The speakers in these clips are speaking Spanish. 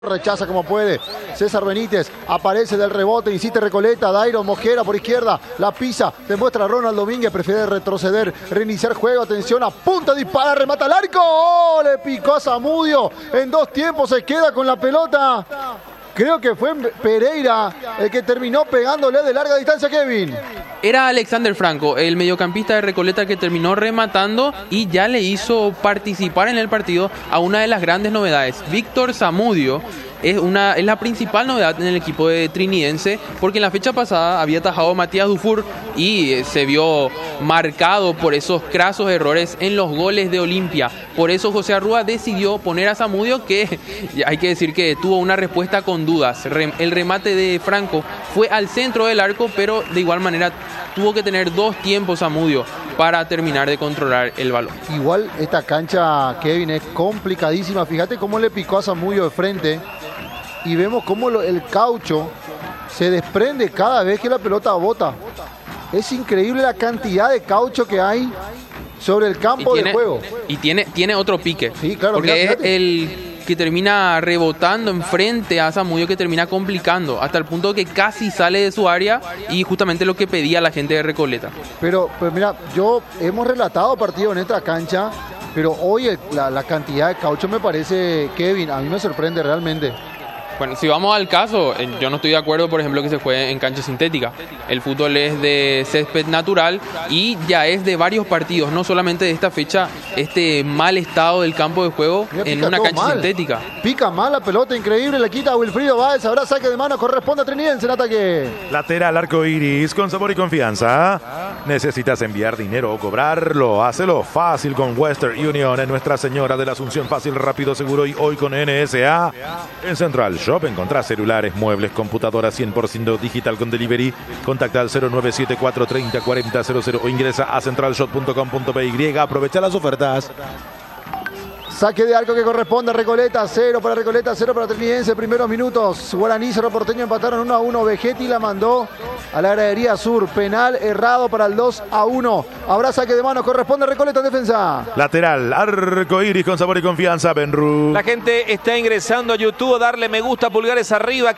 Rechaza como puede César Benítez, aparece del rebote, insiste Recoleta, Dairon Mosquera por izquierda, la pisa, demuestra Ronald Domínguez, prefiere retroceder, reiniciar juego, atención, apunta, dispara, remata al arco, ¡oh! Le picó a Zamudio, en dos tiempos se queda con la pelota. Creo que fue Pereira el que terminó pegándole de larga distancia, Kevin. Era Alexander Franco, el mediocampista de Recoleta, que terminó rematando y ya le hizo participar en el partido a una de las grandes novedades. Víctor Zamudio es la principal novedad en el equipo de Trinidense, porque en la fecha pasada había atajado Matías Dufour y se vio marcado por esos crasos errores en los goles de Olimpia. Por eso José Arrúa decidió poner a Zamudio, que hay que decir que tuvo una respuesta con dudas. El remate de Franco fue al centro del arco, pero de igual manera tuvo que tener dos tiempos Zamudio para terminar de controlar el balón. Igual esta cancha, Kevin, es complicadísima. Fíjate cómo le picó a Zamudio de frente. Y vemos cómo el caucho se desprende cada vez que la pelota bota. Es increíble la cantidad de caucho que hay sobre el campo de juego. Y tiene otro pique. Sí, claro. Porque mirá, es el que termina rebotando enfrente a Zamudio, que termina complicando, hasta el punto que casi sale de su área, y justamente lo que pedía la gente de Recoleta. Pero mira, hemos relatado partidos en esta cancha, pero hoy la cantidad de caucho me parece, Kevin, a mí me sorprende realmente. Bueno, si vamos al caso, yo no estoy de acuerdo, por ejemplo, que se juegue en cancha sintética. El fútbol es de césped natural y ya es de varios partidos, no solamente de esta fecha, este mal estado del campo de juego en una cancha sintética. Pica mal la pelota, increíble, le quita a Wilfrido Báez, habrá saque de mano, corresponde a Trinidense en ataque. Lateral arco iris, con sabor y confianza. ¿Necesitas enviar dinero o cobrarlo? Hácelo fácil con Western Union en Nuestra Señora de la Asunción. Fácil, rápido, seguro y hoy con NSA. En Central Shop encontrás celulares, muebles, computadoras 100% digital con delivery. Contacta al 0974 30 40 00 o ingresa a centralshop.com.py. Aprovecha las ofertas. Saque de arco que corresponde a Recoleta, 0 para Recoleta, 0 para Trinidense, primeros minutos. Guaraní y Cerro Porteño empataron 1-1. Vegetti la mandó a la gradería sur. Penal errado para el 2-1. Habrá saque de mano, corresponde a Recoleta en defensa. Lateral, arco iris con sabor y confianza, Benru. La gente está ingresando a YouTube, darle me gusta, pulgares arriba,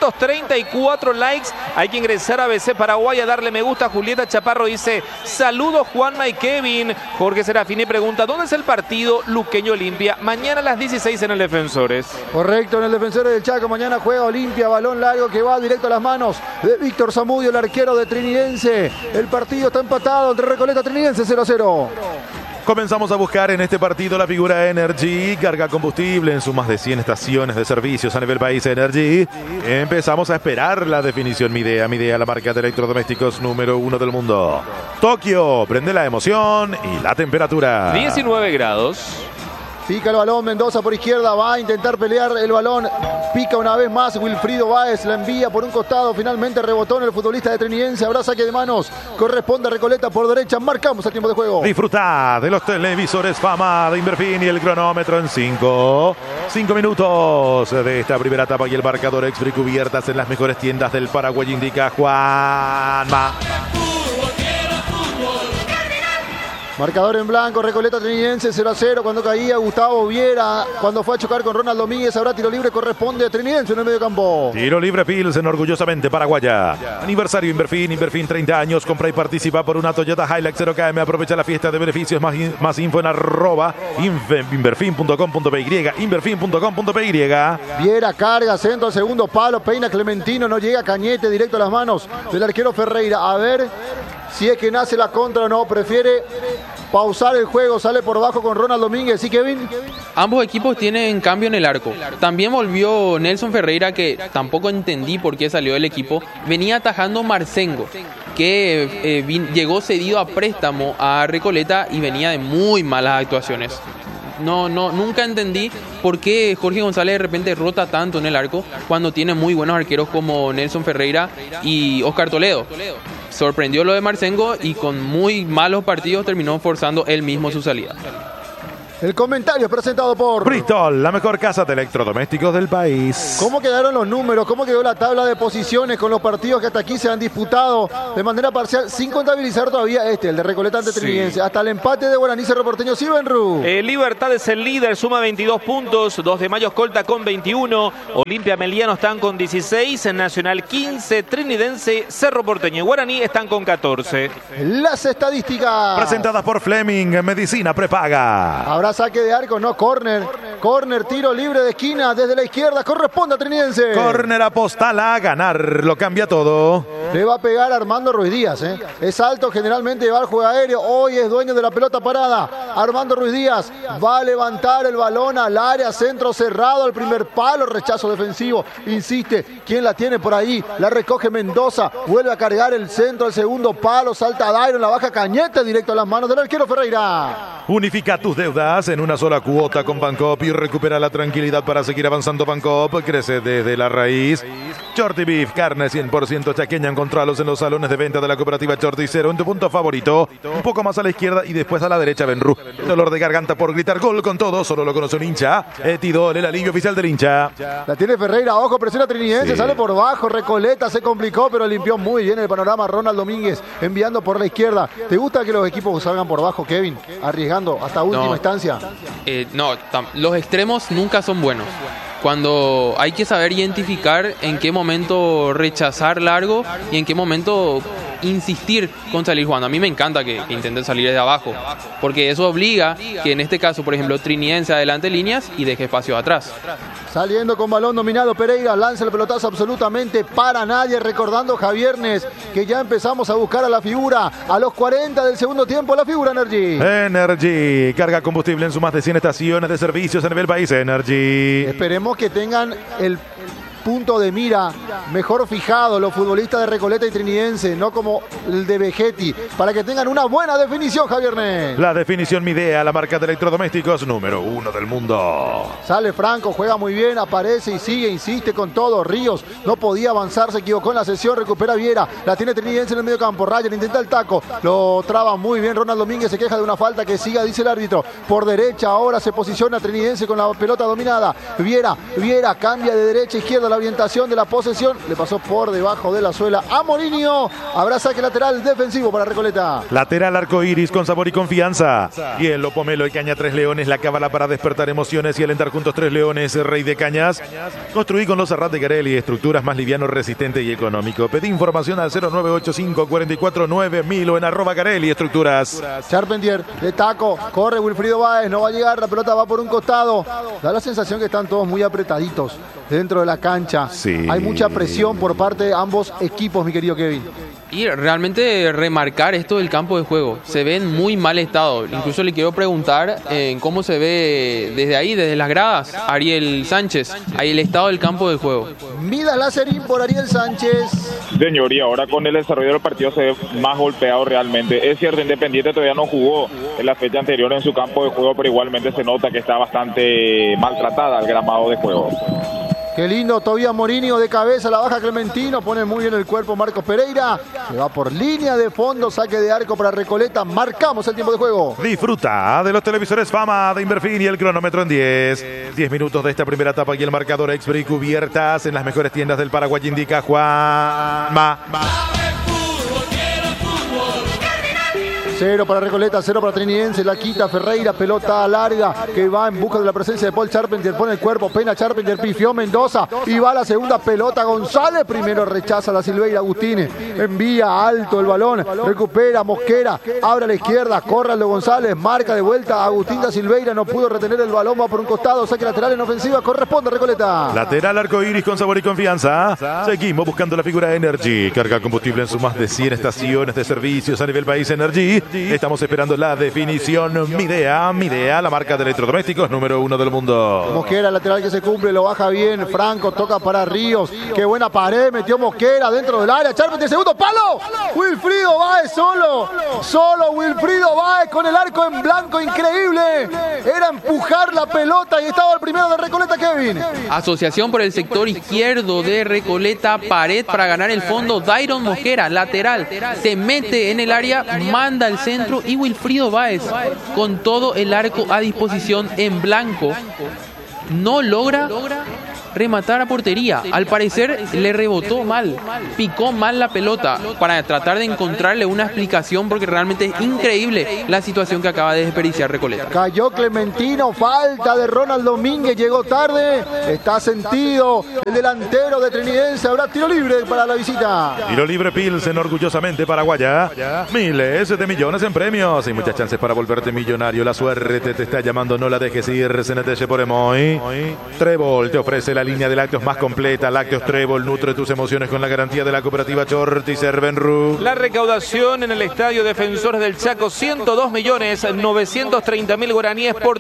534 likes. Hay que ingresar a BC Paraguay a darle me gusta. Julieta Chaparro dice, saludos Juanma y Kevin. Jorge Serafini pregunta, ¿dónde es el partido Luqueño Olimpia? Mañana a las 16 en el Defensores. Correcto, en el Defensores del Chaco. Mañana juega Olimpia, balón largo que va directo a las manos de Víctor Zamudio, el arquero de Trinidense. El partido está empatado entre Recoleta y Trinidense, 0-0. Comenzamos a buscar en este partido la figura Energy, carga combustible en sus más de 100 estaciones de servicios a nivel país. Energy. Empezamos a esperar la definición Midea, la marca de electrodomésticos número 1 del mundo. Tokio, prende la emoción y la temperatura. 19 grados. Pica el balón, Mendoza por izquierda, va a intentar pelear el balón, pica una vez más, Wilfrido Báez la envía por un costado, finalmente rebotó en el futbolista de Trinidense, habrá saque de manos, corresponde a Recoleta por derecha, marcamos el tiempo de juego. Disfruta de los televisores Fama de Inverfin y el cronómetro en 5 minutos de esta primera etapa y el marcador Exfree cubiertas en las mejores tiendas del Paraguay, indica Juanma. Marcador en blanco, Recoleta Trinidense 0-0 cuando caía Gustavo Viera, cuando fue a chocar con Ronald Domínguez, habrá tiro libre, corresponde a Trinidense en el medio campo. Tiro libre Pilsen, orgullosamente paraguaya. Aniversario Inverfin 30 años, compra y participa por una Toyota Hilux 0KM, aprovecha la fiesta de beneficios, más info en @inverfin.com.py, inverfin.com.py. Viera carga, centro al segundo palo, peina Clementino, no llega Cañete, directo a las manos del arquero Ferreira, a ver si es que nace la contra o no, prefiere pausar el juego, sale por bajo con Ronald Domínguez. ¿Sí, Kevin? Ambos equipos tienen cambio en el arco. También volvió Nelson Ferreira, que tampoco entendí por qué salió del equipo. Venía atajando Marcengo, que llegó cedido a préstamo a Recoleta y venía de muy malas actuaciones. Nunca entendí por qué Jorge González de repente rota tanto en el arco cuando tiene muy buenos arqueros como Nelson Ferreira y Oscar Toledo. Sorprendió lo de Marcengo y con muy malos partidos terminó forzando él mismo su salida. El comentario es presentado por Bristol, la mejor casa de electrodomésticos del país. ¿Cómo quedaron los números? ¿Cómo quedó la tabla de posiciones con los partidos que hasta aquí se han disputado de manera parcial, sin contabilizar todavía el de Recoleta ante Trinidense? Hasta el empate de Guaraní Cerro Porteño. Sí, Benru. Libertad es el líder, suma 22 puntos. 2 de Mayo Escolta con 21. Olimpia Meliano están con 16. Nacional 15. Trinidense, Cerro Porteño y Guaraní están con 14. Las estadísticas. Presentadas por Fleming, medicina prepaga. Habrá saque de arco, no, córner. Córner, tiro libre de esquina desde la izquierda. Corresponde a Trinidense. Córner apostal a ganar. Lo cambia todo. Le va a pegar Armando Ruiz Díaz. Es alto, generalmente va al juego aéreo. Hoy es dueño de la pelota parada. Armando Ruiz Díaz va a levantar el balón al área. Centro cerrado al primer palo. Rechazo defensivo. Insiste. ¿Quién la tiene por ahí? La recoge Mendoza. Vuelve a cargar el centro al segundo palo. Salta Dairon. La baja Cañete directo a las manos del arquero Ferreira. Unifica tus deudas en una sola cuota con Bancoop y recupera la tranquilidad para seguir avanzando. Bancoop crece desde la raíz. Shorty Beef, carne 100% chaqueña. Encontralos en los salones de venta de la cooperativa Chorticero en tu punto favorito. Un poco más a la izquierda y después a la derecha, Benru. Dolor de garganta por gritar gol con todo, solo lo conoce un hincha. Etidol, el alivio oficial del hincha. La tiene Ferreira, ojo, presiona Trinidense, Sí. sale por bajo, Recoleta se complicó, pero limpió muy bien el panorama Ronald Domínguez, enviando por la izquierda. ¿Te gusta que los equipos salgan por bajo, Kevin? Arriesgando hasta última instancia. Los extremos nunca son buenos. Cuando hay que saber identificar en qué momento rechazar largo y en qué momento insistir con salir jugando. A mí me encanta que intenten salir desde abajo, porque eso obliga que en este caso, por ejemplo, Trinidense adelante líneas y deje espacio atrás. Saliendo con balón dominado Pereira, lanza el pelotazo absolutamente para nadie, recordando Javiernes que ya empezamos a buscar a la figura. A los 40 del segundo tiempo, la figura Energy. Energy, carga combustible en sus más de 100 estaciones de servicios a nivel país. Energy. Esperemos que tengan el punto de mira mejor fijado los futbolistas de Recoleta y Trinidense, no como el de Vegetti, para que tengan una buena definición, Javiernes. La definición Midea, la marca de electrodomésticos número 1 del mundo. Sale Franco, juega muy bien, aparece y sigue, insiste con todo. Ríos no podía avanzar, se equivocó en la sesión, recupera Viera, la tiene Trinidense en el medio campo. Ryan intenta el taco, lo traba muy bien Ronald Domínguez, se queja de una falta que siga, dice el árbitro. Por derecha ahora se posiciona Trinidense con la pelota dominada. Viera cambia de derecha a izquierda la orientación de la posesión, le pasó por debajo de la suela a Morinho. Habrá saque lateral defensivo para Recoleta. Lateral arcoíris con sabor y confianza. Y el Lopomelo y Caña 3 Leones, la cábala para despertar emociones y alentar juntos 3 Leones, Rey de Cañas. Construí con los Serrat de Garelli, estructuras más liviano, resistente y económico. Pedí información al 0985 44 9000 o en @Garelli Estructuras. Charpentier de taco, corre Wilfrido Báez, no va a llegar, la pelota va por un costado. Da la sensación que están todos muy apretaditos dentro de la cancha. Sí. Hay mucha presión por parte de ambos equipos, mi querido Kevin. Y realmente remarcar esto del campo de juego. Se ve en muy mal estado. Incluso le quiero preguntar cómo se ve desde ahí, desde las gradas, Ariel Sánchez. Ahí el estado del campo de juego. Midas Lácerín por Ariel Sánchez. Señor, y ahora con el desarrollo del partido se ve más golpeado realmente. Es cierto, Independiente todavía no jugó en la fecha anterior en su campo de juego, pero igualmente se nota que está bastante maltratada el gramado de juego. Qué lindo, todavía Morinho de cabeza, la baja Clementino, pone muy bien el cuerpo Marcos Pereira, se va por línea de fondo, saque de arco para Recoleta, marcamos el tiempo de juego. Disfruta de los televisores Fama de Inverfin y el cronómetro en 10. 10 minutos de esta primera etapa y el marcador Expert y cubiertas en las mejores tiendas del Paraguay, indica Juanma. 0 para Recoleta, 0 para Trinidense, la quita Ferreira, pelota larga que va en busca de la presencia de Paul Charpentier, pone el cuerpo, pena Charpentier, pifió Mendoza y va la segunda pelota González, primero rechaza la Silveira, Agustini envía alto el balón, recupera Mosquera, abre a la izquierda, corre al de González, marca de vuelta Agustín da Silveira, no pudo retener el balón, va por un costado, saque lateral en ofensiva, corresponde a Recoleta. Lateral arcoíris con sabor y confianza. Seguimos buscando la figura Energy. Carga combustible en sus más de 100 estaciones de servicios a nivel país. Energy. Estamos esperando la definición Midea, la marca de electrodomésticos número 1 del mundo. Mosquera, lateral que se cumple, lo baja bien. Franco toca para Ríos. Qué buena pared, metió Mosquera dentro del área. Charpentier, segundo palo. Wilfrido Báez solo. Solo Wilfrido Báez con el arco en blanco, increíble. Era empujar la pelota y estaba el primero de Recoleta, Kevin. Asociación por el sector izquierdo de Recoleta, pared para ganar el fondo. Dairon Mosquera, lateral, se mete en el área, manda el al centro y Wilfrido Báez, con todo el arco a disposición en blanco, no logra rematar a portería. Al parecer le rebotó mal, picó mal la pelota, para tratar de encontrarle una explicación, porque realmente es increíble la situación que acaba de desperdiciar Recoleta. Cayó Clementino, falta de Ronald Domínguez, llegó tarde, está sentido el delantero de Trinidense. Habrá tiro libre para la visita. Tiro libre Pilsen, orgullosamente paraguaya. Miles de millones en premios y muchas chances para volverte millonario. La suerte te está llamando, no la dejes ir. CNTG por Emoy. Trébol te ofrece la línea de lácteos más completa. Lácteos Trébol, nutre tus emociones con la garantía de la cooperativa Chorti Servenru. La recaudación en el Estadio Defensores del Chaco, 102.930.000 guaraníes por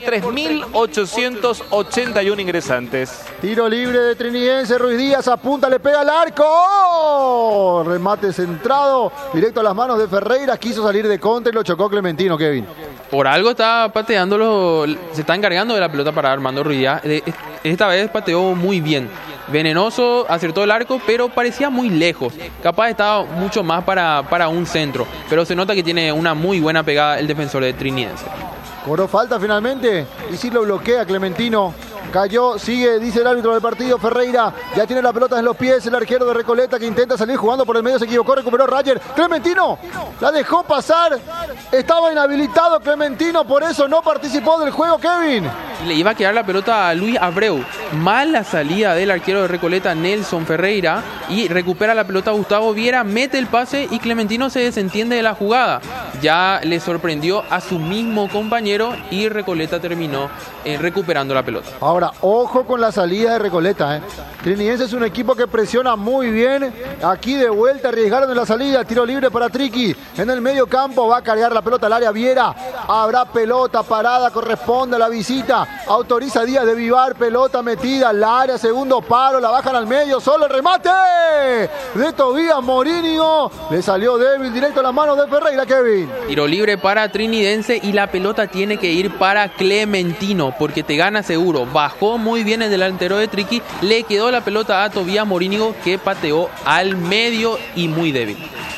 3.881 ingresantes. Tiro libre de Trinidense, Ruiz Díaz apunta, le pega al arco. ¡Oh! Remate centrado, directo a las manos de Ferreira, quiso salir de contra y lo chocó Clementino, Kevin. Por algo está pateándolo, se está encargando de la pelota para Armando Ruiz Díaz. Esta vez pateó muy bien. Venenoso, acertó el arco, pero parecía muy lejos. Capaz estaba mucho más para un centro. Pero se nota que tiene una muy buena pegada el defensor de Trinidense. Cobró falta finalmente y sí lo bloquea Clementino. Cayó, sigue, dice el árbitro del partido, Ferreira. Ya tiene la pelota en los pies, el arquero de Recoleta que intenta salir jugando por el medio, se equivocó, recuperó Rayer. Clementino la dejó pasar, estaba inhabilitado Clementino, por eso no participó del juego, Kevin. Le iba a quedar la pelota a Luis Abreu. Mala salida del arquero de Recoleta, Nelson Ferreira, y recupera la pelota Gustavo Viera, mete el pase y Clementino se desentiende de la jugada. Ya le sorprendió a su mismo compañero y Recoleta terminó recuperando la pelota. Ahora, ojo con la salida de Recoleta. Trinidense es un equipo que presiona muy bien. Aquí de vuelta arriesgaron en la salida. Tiro libre para Triqui. En el medio campo va a cargar la pelota al área Viera. Habrá pelota parada, corresponde a la visita. Autoriza Díaz de Vivar, pelota metida al área, segundo palo, la bajan al medio. Solo el remate de Tobías Morínigo. Le salió débil, directo a las manos de Ferreira, Kevin. Tiro libre para Trinidense y la pelota tiene que ir para Clementino, porque te gana seguro. Bajó muy bien el delantero de Triqui, le quedó la pelota a Tobías Morínigo, que pateó al medio y muy débil.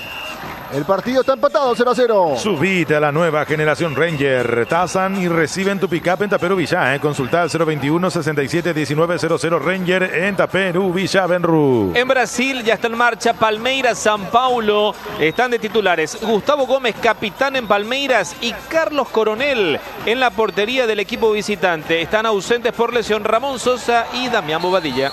El partido está empatado 0-0. Subite a la nueva generación Ranger. Tasan y reciben tu pick-up en Taperú Villa. Consulta al 021-67-1900 Ranger en Taperú Villa, Benru. En Brasil ya está en marcha Palmeiras, San Paulo. Están de titulares Gustavo Gómez, capitán en Palmeiras, y Carlos Coronel en la portería del equipo visitante. Están ausentes por lesión Ramón Sosa y Damián Bobadilla.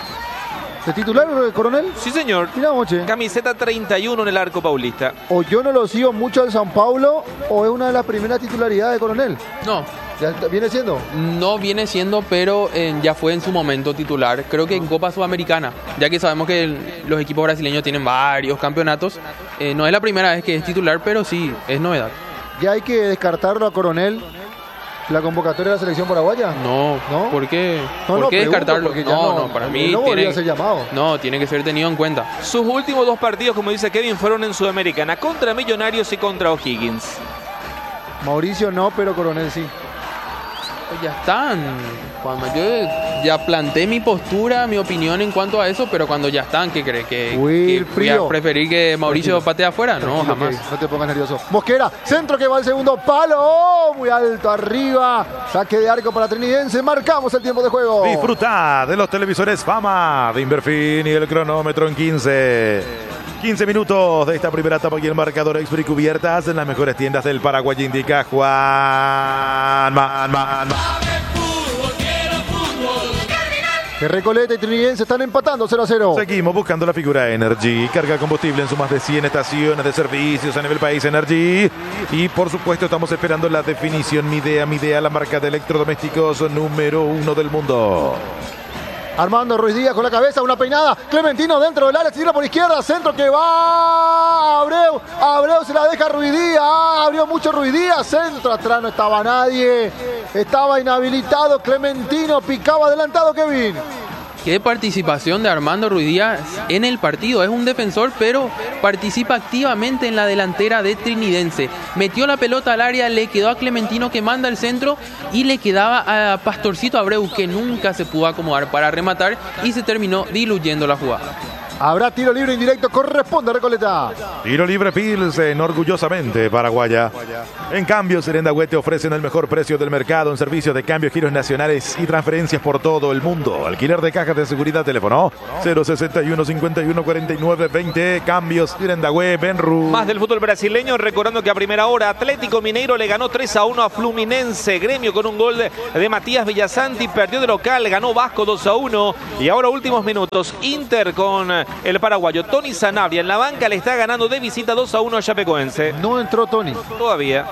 ¿De titular, Coronel? Sí, señor. Mirá, Moche. Camiseta 31 en el arco paulista. O yo no lo sigo mucho al San Paulo, o es una de las primeras titularidades de Coronel. No. ¿Ya viene siendo? No viene siendo, pero ya fue en su momento titular. Creo que en Copa Sudamericana, ya que sabemos que los equipos brasileños tienen varios campeonatos. No es la primera vez que es titular, pero sí, es novedad. ¿Ya hay que descartarlo a Coronel? ¿La convocatoria de la selección paraguaya? No, ¿no? ¿Por qué? No, ¿Por qué descartarlo? No, para mí no tiene que ser llamado. No, tiene que ser tenido en cuenta. Sus últimos dos partidos, como dice Kevin, fueron en Sudamericana, contra Millonarios y contra O'Higgins. Mauricio no, pero Coronel sí. Pues ya están. Cuando yo ya planteé mi postura, mi opinión en cuanto a eso, pero cuando ya están, ¿qué crees? ¿Que voy a preferir que Mauricio patee afuera? No, jamás. No te pongas nervioso. Mosquera, centro que va al segundo palo. ¡Oh! Muy alto arriba. Saque de arco para Trinidense. Marcamos el tiempo de juego. Disfruta de los televisores Fama de Inverfin y el cronómetro en 15 minutos de esta primera etapa y el marcador Expert cubiertas en las mejores tiendas del Paraguay, indica Juan. Que Recoleta y Trinidense están empatando 0-0. Seguimos buscando la figura Energy. Carga combustible en sus más de 100 estaciones de servicios a nivel país, Energy. Y por supuesto estamos esperando la definición Midea, la marca de electrodomésticos número 1 del mundo. Armando Ruiz Díaz con la cabeza, una peinada. Clementino dentro del área, se tira por izquierda. Centro que va. Abreu se la deja Ruiz Díaz. Abrió mucho Ruiz Díaz. Centro atrás no estaba nadie. Estaba inhabilitado. Clementino picaba adelantado, Kevin. Qué participación de Armando Ruiz Díaz en el partido. Es un defensor, pero participa activamente en la delantera de Trinidense. Metió la pelota al área, le quedó a Clementino que manda el centro y le quedaba a Pastorcito Abreu, que nunca se pudo acomodar para rematar y se terminó diluyendo la jugada. Habrá tiro libre indirecto, corresponde a Recoleta. Tiro libre Pilsen, orgullosamente paraguaya. En cambio, Serendagüe te ofrecen el mejor precio del mercado en servicio de cambios, giros nacionales y transferencias por todo el mundo. Alquiler de cajas de seguridad, teléfono 061 51 49 20. Cambios Serendagüe, Benru. Más del fútbol brasileño, recordando que a primera hora Atlético Mineiro le ganó 3-1 a Fluminense. Gremio con un gol de Matías Villasanti, perdió de local, ganó Vasco 2-1. Y ahora últimos minutos, Inter con el paraguayo Tony Sanabria en la banca le está ganando de visita 2-1 a Chapecoense. No entró Tony. Todavía.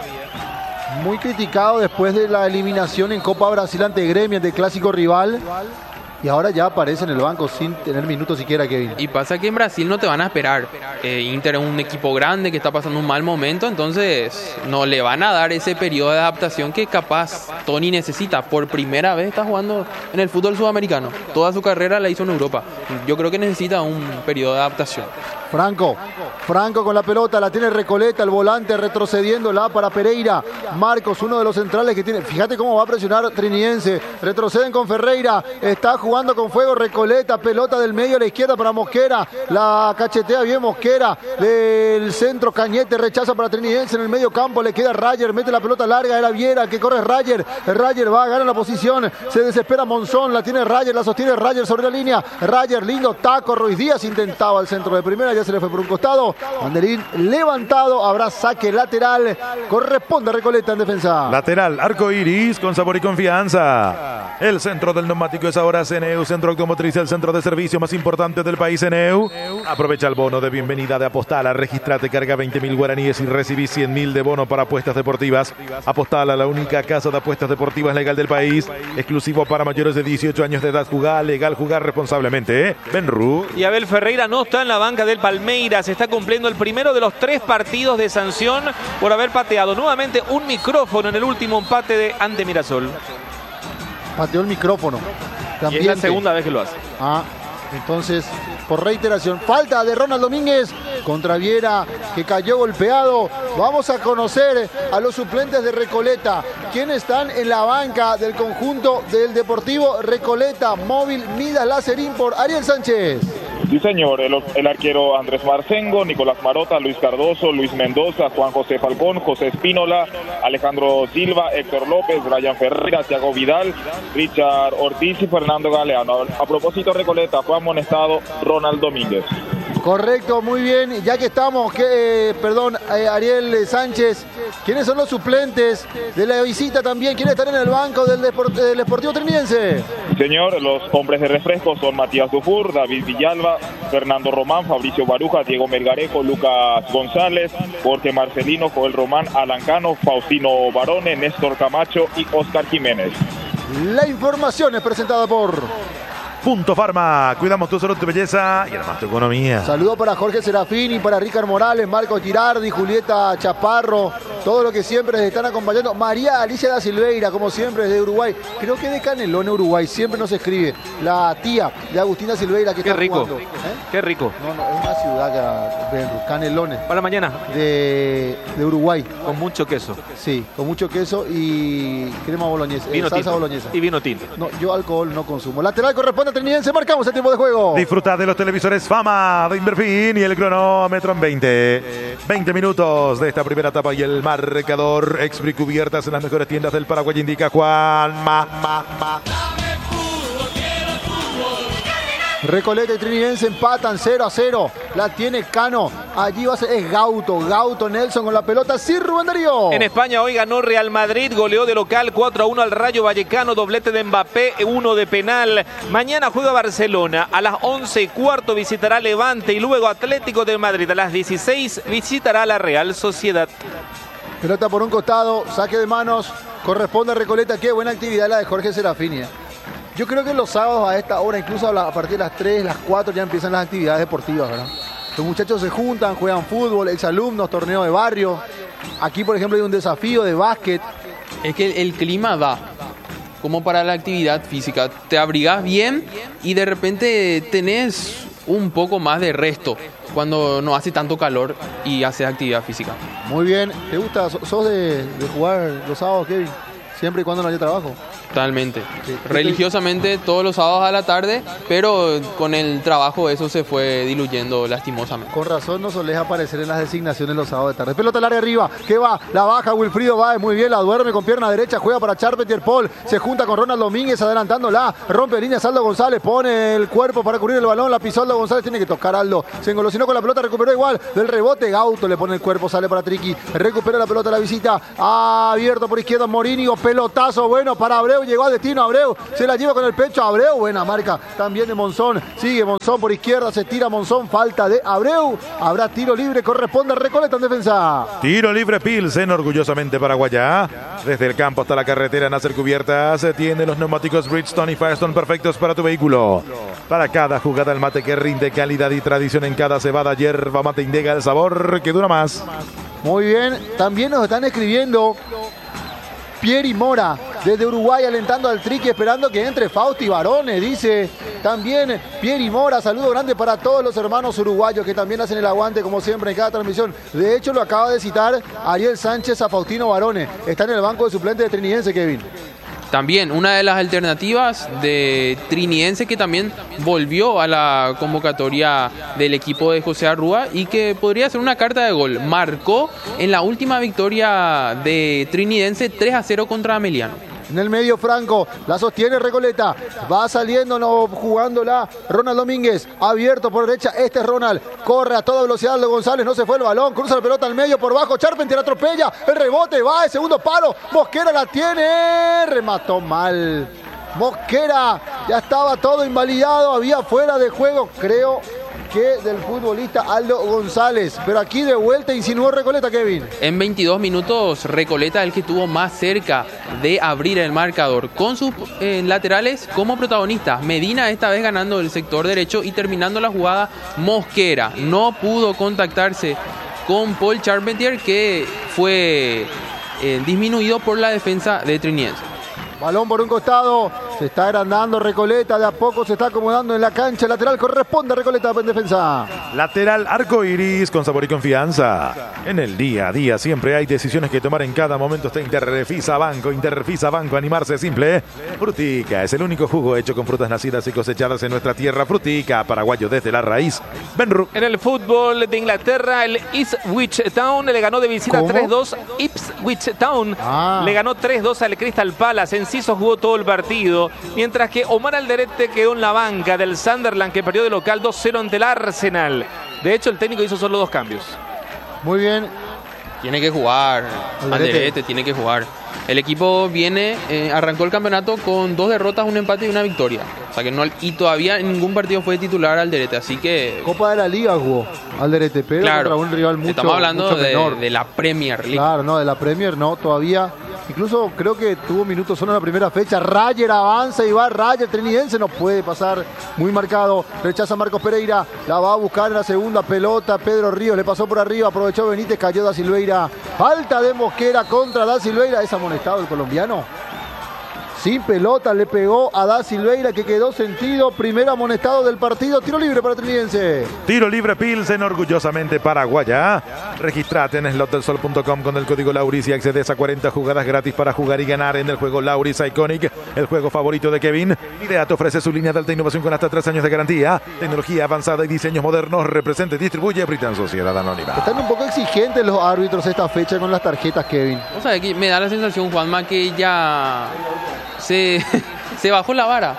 Muy criticado después de la eliminación en Copa Brasil ante Gremio, ante clásico rival. Y ahora ya aparece en el banco sin tener minutos siquiera, Kevin. Y pasa que en Brasil no te van a esperar. Inter es un equipo grande que está pasando un mal momento, entonces no le van a dar ese periodo de adaptación que capaz Tony necesita. Por primera vez está jugando en el fútbol sudamericano. Toda su carrera la hizo en Europa. Yo creo que necesita un periodo de adaptación. Franco con la pelota, la tiene Recoleta, el volante retrocediéndola para Pereira. Marcos, uno de los centrales que tiene. Fíjate cómo va a presionar Triniense. Retroceden con Ferreira, está jugando con fuego Recoleta, pelota del medio a la izquierda para Mosquera. La cachetea bien Mosquera, del centro Cañete, rechaza para Triniense en el medio campo, le queda Rayer, mete la pelota larga, era Viera, que corre Rayer. Rayer va a ganar la posición, se desespera Monzón, la tiene Rayer, la sostiene Rayer sobre la línea. Rayer, lindo taco, Ruiz Díaz intentaba el centro de primera, ya se le fue por un costado. Banderín levantado, habrá saque lateral, corresponde a Recoleta en defensa. Lateral, arco iris, con sabor y confianza. El centro del neumático es ahora CNEU, centro automotriz, el centro de servicio más importante del país, CNEU. Aprovecha el bono de bienvenida de Apostala, registrate, carga 20.000 guaraníes y recibí 100.000 de bono para apuestas deportivas. Apostala, la única casa de apuestas deportivas legal del país, exclusivo para mayores de 18 años de edad. Jugar legal, jugar responsablemente, Benru. Y Abel Ferreira no está en la banca del Palmeiras, está cumpliendo el primero de los 3 partidos de sanción por haber pateado nuevamente un micrófono en el último empate ante Mirasol. Pateó el micrófono. Y es la segunda vez que lo hace. Entonces, por reiteración, falta de Ronald Domínguez contra Viera, que cayó golpeado. Vamos a conocer a los suplentes de Recoleta. ¿Quiénes están en la banca del conjunto del Deportivo Recoleta? Móvil Midas Lacerín por Ariel Sánchez. Sí, señor. El arquero Andrés Marcengo, Nicolás Marota, Luis Cardoso, Luis Mendoza, Juan José Falcón, José Espínola, Alejandro Silva, Héctor López, Brian Ferreira, Thiago Vidal, Richard Ortiz y Fernando Galeano. A propósito, Recoleta, fue amonestado Ronald Domínguez. Correcto, muy bien. Ya que estamos, Ariel Sánchez, ¿quiénes son los suplentes de la visita también? ¿Quiénes están en el banco del Sportivo Triniense? Señor, los hombres de refresco son Matías Dufour, David Villalba, Fernando Román, Fabricio Baruja, Diego Melgarejo, Lucas González, Jorge Marcelino, Joel Román, Alan Cano, Faustino Barone, Néstor Camacho y Oscar Jiménez. La información es presentada por Punto Farma, cuidamos tu salud, tu belleza y además tu economía. Saludo para Jorge Serafini, para Ricard Morales, Marco Girardi, Julieta Chaparro, todo lo que siempre les están acompañando. María Alicia da Silveira, como siempre, desde Uruguay. Creo que de Canelones, Uruguay, siempre nos escribe. La tía de Agustina Silveira que Qué está rico. jugando. Qué rico. No, es una ciudad que Canelones. Para mañana. De Uruguay. Con mucho queso. Sí, con mucho queso y crema boloñesa. Vino Salsa tinto. boloñesa. Y vino tinto. No, yo alcohol no consumo. Lateral corresponde a Triniense, marcamos el tiempo de juego. Disfruta de los televisores Fama de Inverfin y el cronómetro en 20 minutos de esta primera etapa y el marcador. Expri cubiertas en las mejores tiendas del Paraguay, indica Juan. Recoleta y Triniense empatan 0-0. La tiene Cano. Allí va a ser, es Gauto Nelson con la pelota. Sí, Rubén Darío. En España hoy ganó Real Madrid, goleó de local 4-1 al Rayo Vallecano, doblete de Mbappé, 1 de penal. Mañana juega Barcelona, a las 11:15 visitará Levante y luego Atlético de Madrid a las 16 visitará la Real Sociedad. Pelota por un costado, saque de manos, corresponde a Recoleta. Qué buena actividad la de Jorge Serafini. Yo creo que los sábados a esta hora, incluso a partir de las 3, las 4, ya empiezan las actividades deportivas, ¿verdad? Los muchachos se juntan, juegan fútbol, exalumnos, torneo de barrio. Aquí, por ejemplo, hay un desafío de básquet. Es que el clima da como para la actividad física. Te abrigás bien y de repente tenés un poco más de resto cuando no hace tanto calor y haces actividad física. Muy bien. ¿Te gusta? ¿Sos de jugar los sábados, Kevin? Siempre y cuando no haya trabajo. Totalmente. Religiosamente todos los sábados a la tarde, pero con el trabajo eso se fue diluyendo lastimosamente. Con razón no solés aparecer en las designaciones los sábados de tarde. Pelota al área arriba, que va, la baja Wilfrido Báez, muy bien, la duerme con pierna derecha, juega para Charpentier Paul, se junta con Ronald Domínguez adelantándola, rompe línea Aldo González, pone el cuerpo para cubrir el balón, la pisó Aldo González, tiene que tocar Aldo, se engolosinó con la pelota, recuperó igual, del rebote, Gauto le pone el cuerpo, sale para Triqui, recupera la pelota, la visita, abierto por izquierda Morínigo, pelotazo bueno para Abreu, llegó a destino Abreu, se la lleva con el pecho Abreu, buena marca también de Monzón, sigue Monzón por izquierda, se tira Monzón, falta de Abreu, habrá tiro libre, corresponde a Recoleta en defensa. Tiro libre Pilsen, orgullosamente paraguaya. Desde el campo hasta la carretera Nasser Cubiertas tiene los neumáticos Bridgestone y Firestone perfectos para tu vehículo. Para cada jugada el mate que rinde calidad y tradición en cada cebada, yerba mate Indega, el sabor que dura más. Muy bien, también nos están escribiendo Pieri Mora, desde Uruguay, alentando al Triqui, esperando que entre Fausti Barone, dice también Pieri Mora, saludo grande para todos los hermanos uruguayos que también hacen el aguante como siempre en cada transmisión. De hecho lo acaba de citar Ariel Sánchez a Faustino Barone, está en el banco de suplentes de Trinidense, Kevin. También una de las alternativas de Trinidense que también volvió a la convocatoria del equipo de José Arrúa y que podría ser una carta de gol. Marcó en la última victoria de Trinidense 3-0 contra Ameliano. En el medio Franco, la sostiene Recoleta, va saliendo, no jugándola Ronald Domínguez, abierto por derecha, este es Ronald, corre a toda velocidad Aldo González, no se fue el balón, cruza la pelota al medio por bajo, Charpentier atropella, el rebote, va, el segundo palo, Mosquera la tiene, remató mal, Mosquera, ya estaba todo invalidado, había fuera de juego, creo que del futbolista Aldo González, pero aquí de vuelta insinuó Recoleta, Kevin. En 22 minutos Recoleta el que estuvo más cerca de abrir el marcador con sus laterales como protagonistas. Medina esta vez ganando el sector derecho y terminando la jugada Mosquera. No pudo contactarse con Paul Charpentier que fue disminuido por la defensa de Trinidense. Balón por un costado, se está agrandando Recoleta, de a poco se está acomodando en la cancha, lateral corresponde a Recoleta en defensa. Lateral arco iris con sabor y confianza. En el día a día siempre hay decisiones que tomar en cada momento. Está Interfisa Banco, animarse es simple. Frutica es el único jugo hecho con frutas nacidas y cosechadas en nuestra tierra. Frutica, paraguayo desde la raíz. Benru. En el fútbol de Inglaterra, el Ipswich Town le ganó de visita 3-2. Ipswich Town le ganó 3-2 al Crystal Palace. Enciso jugó todo el partido, mientras que Omar Alderete quedó en la banca del Sunderland, que perdió de local 2-0 ante el Arsenal. De hecho, el técnico hizo solo 2 cambios. Muy bien. Tiene que jugar, Alderete tiene que jugar. El equipo arrancó el campeonato con 2 derrotas, un empate y una victoria. O sea que y todavía en ningún partido fue titular Alderete, así que... Copa de la Liga jugó Alderete, pero claro, contra un rival mucho estamos hablando menor. de la Premier League. Claro, no, de la Premier no, todavía. Incluso creo que tuvo minutos solo en la primera fecha. Rayer avanza y va Rayer, Trinidense no puede pasar, muy marcado. Rechaza Marcos Pereira, la va a buscar en la segunda pelota. Pedro Ríos le pasó por arriba, aprovechó Benítez, cayó Da Silveira. Falta de Mosquera contra Da Silveira, es amonestado el colombiano. Sin pelota le pegó a Da Silveira, que quedó sentido. Primer amonestado del partido. Tiro libre para Trinidense. Tiro libre Pilsen, orgullosamente paraguaya. Registrate en slotdelsol.com con el código Lauris y accedes a 40 jugadas gratis para jugar y ganar en el juego Lauris Iconic, el juego favorito de Kevin. Idea te ofrece su línea de alta innovación con hasta 3 años de garantía. Tecnología avanzada y diseños modernos. Representa y distribuye Britan Sociedad Anónima. Están un poco exigentes los árbitros esta fecha con las tarjetas, Kevin. O sea, que me da la sensación, Juanma, que ya se bajó la vara.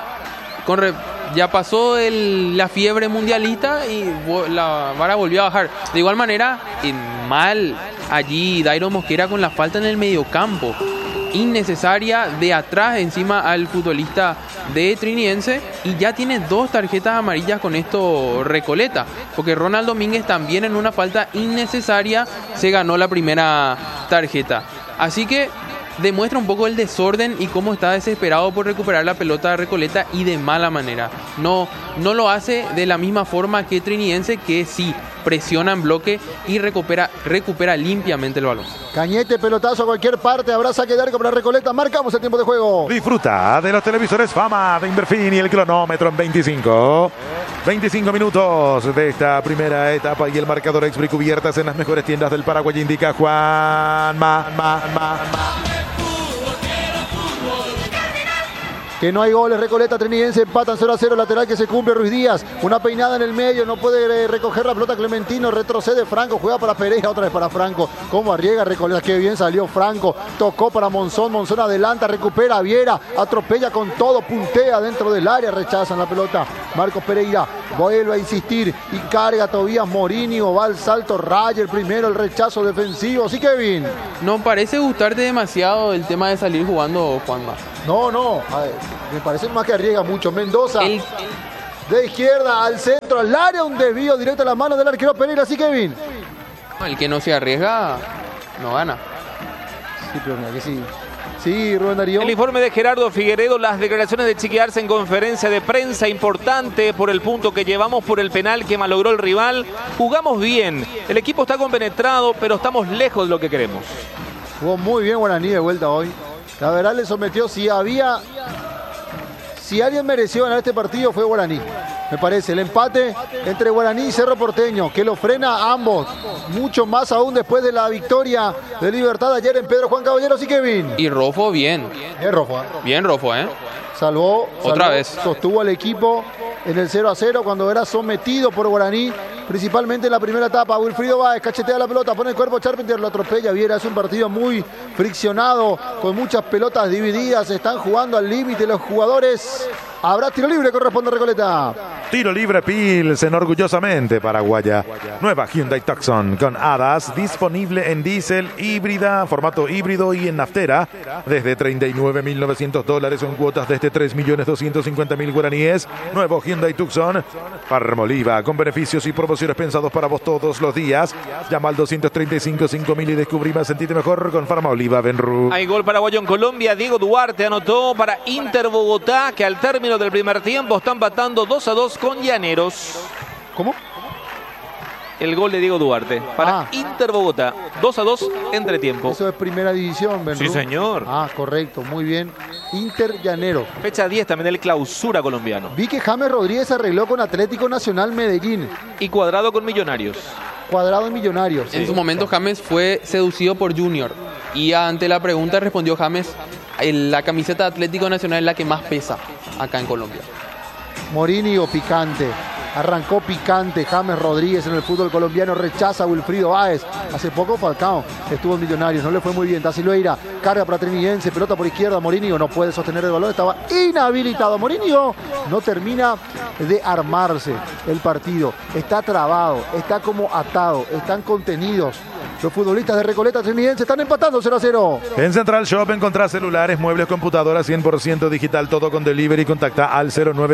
Ya pasó la fiebre mundialista y la vara volvió a bajar. De igual manera, mal allí Dairo Mosquera con la falta en el mediocampo. Innecesaria de atrás encima al futbolista de Trinidense, y ya tiene 2 tarjetas amarillas con esto Recoleta, porque Ronald Domínguez también en una falta innecesaria se ganó la primera tarjeta. Así que demuestra un poco el desorden y cómo está desesperado por recuperar la pelota de Recoleta, y de mala manera. No lo hace de la misma forma que Trinidense, que sí presiona en bloque y recupera limpiamente el balón. Cañete, pelotazo a cualquier parte, habrá saque de arco para Recoleta. Marcamos el tiempo de juego. Disfruta de los televisores Fama de Inverfin y el cronómetro en 25 minutos de esta primera etapa, y el marcador Expri cubiertas en las mejores tiendas del Paraguay, indica Juanma. que no hay goles. Recoleta, Trinidense empatan 0-0, lateral que se cumple Ruiz Díaz, una peinada en el medio, no puede recoger la pelota Clementino, retrocede Franco, juega para Pereira, otra vez para Franco, como arriesga Recoleta, qué bien salió Franco, tocó para Monzón, Monzón adelanta, recupera a Viera, atropella con todo, puntea dentro del área, rechazan la pelota, Marcos Pereira vuelve a insistir y carga Tobías Morínigo, va al salto, raya el primero, el rechazo defensivo, sí Kevin. No parece gustarte demasiado el tema de salir jugando, Juanma. No, a ver, me parece más que arriesga mucho. Mendoza, de izquierda al centro, al área, un desvío directo a la mano del arquero Pereira, sí Kevin. El que no se arriesga, no gana. Sí, pero mira que sí. Sí, Rubén Darío. El informe de Gerardo Figueredo, las declaraciones de Chiqui Arce en conferencia de prensa, importante por el punto que llevamos, por el penal que malogró el rival. Jugamos bien, el equipo está compenetrado, pero estamos lejos de lo que queremos. Jugó muy bien Guaraní de vuelta hoy. La verdad le sometió, si alguien mereció ganar este partido fue Guaraní. Me parece, el empate entre Guaraní y Cerro Porteño, que lo frena a ambos. Mucho más aún después de la victoria de Libertad ayer en Pedro Juan Caballeros y Kevin. Y Rofo bien. Bien Rofo. Bien Rofo, Salvó otra vez. Sostuvo al equipo en el 0-0 cuando era sometido por Guaraní, principalmente en la primera etapa. Wilfrido Báez cachetea la pelota, pone el cuerpo, Charpentier lo atropella. Viera, es un partido muy friccionado, con muchas pelotas divididas. Están jugando al límite los jugadores. Habrá tiro libre, corresponde a Recoleta. Tiro libre Pilsen, orgullosamente paraguaya. Nueva Hyundai Tucson con hadas, disponible en diésel, híbrida, formato híbrido y en naftera. Desde $39.900 en cuotas desde 3.250.000 guaraníes. Nuevo Hyundai Tucson, Parmoliva, con beneficios y promociones pensados para vos todos los días. Llama al 235-5000 y descubrí más, sentite mejor con Farmaoliva Benru. Hay gol paraguayo en Colombia, Diego Duarte anotó para Inter Bogotá, que al término del primer tiempo está empatando 2-2 con Llaneros. ¿Cómo? El gol de Diego Duarte para Inter Bogotá, 2-2 entretiempo. Eso es primera división, Benru. Sí, señor. Correcto, muy bien. Inter Llaneros. Fecha 10 también del clausura colombiano. Vi que James Rodríguez arregló con Atlético Nacional Medellín. Y Cuadrado con Millonarios. Cuadrado en Millonarios. En su momento James fue seducido por Junior. Y ante la pregunta respondió James, la camiseta de Atlético Nacional es la que más pesa acá en Colombia. Morínigo picante. Arrancó picante James Rodríguez en el fútbol colombiano, rechaza a Wilfrido Báez. Hace poco Falcao estuvo en Millonarios, no le fue muy bien. Tassiloeira, carga para Trinidense, pelota por izquierda, Morínigo no puede sostener el balón, estaba inhabilitado. Morínigo no termina de armarse el partido, está trabado, está como atado, están contenidos. Los futbolistas de Recoleta Trinidense están empatando 0-0. En Central Shop encontrás celulares, muebles, computadoras 100% digital, todo con delivery. Contacta al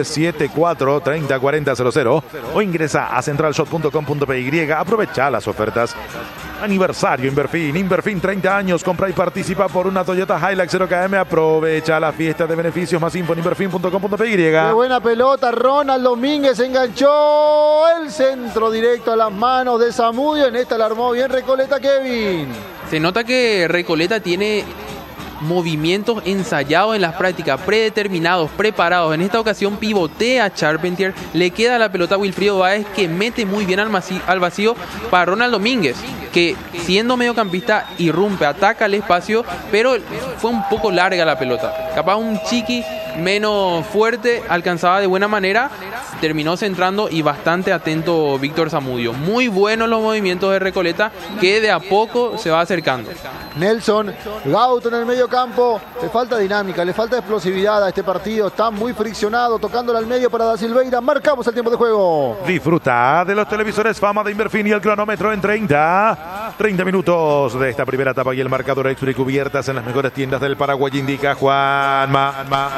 0974 30 40 00 o ingresa a centralshop.com.py. Aprovecha las ofertas. Aniversario Inverfin 30 años, compra y participa por una Toyota Hilux 0KM. Aprovecha la fiesta de beneficios, más info en inverfin.com.py. Qué buena pelota, Ronald Domínguez enganchó el centro directo a las manos de Zamudio. En esta la armó bien Recoleta, Kevin. Se nota que Recoleta tiene movimientos ensayados en las prácticas, predeterminados, preparados. En esta ocasión pivotea Charpentier, le queda la pelota a Wilfrido Báez, que mete muy bien al vacío para Ronald Domínguez, que siendo mediocampista irrumpe, ataca el espacio, pero fue un poco larga la pelota. Capaz un chiqui menos fuerte alcanzaba de buena manera, terminó centrando y bastante atento Víctor Zamudio. Muy buenos los movimientos de Recoleta, que de a poco se va acercando. Nelson Gauto en el medio campo, le falta dinámica, le falta explosividad a este partido, está muy friccionado, tocándole al medio para Da Silveira. Marcamos el tiempo de juego. Disfruta de los televisores Fama de Inverfin y el cronómetro en 30 minutos de esta primera etapa y el marcador extra y cubiertas en las mejores tiendas del Paraguay, indica Juan.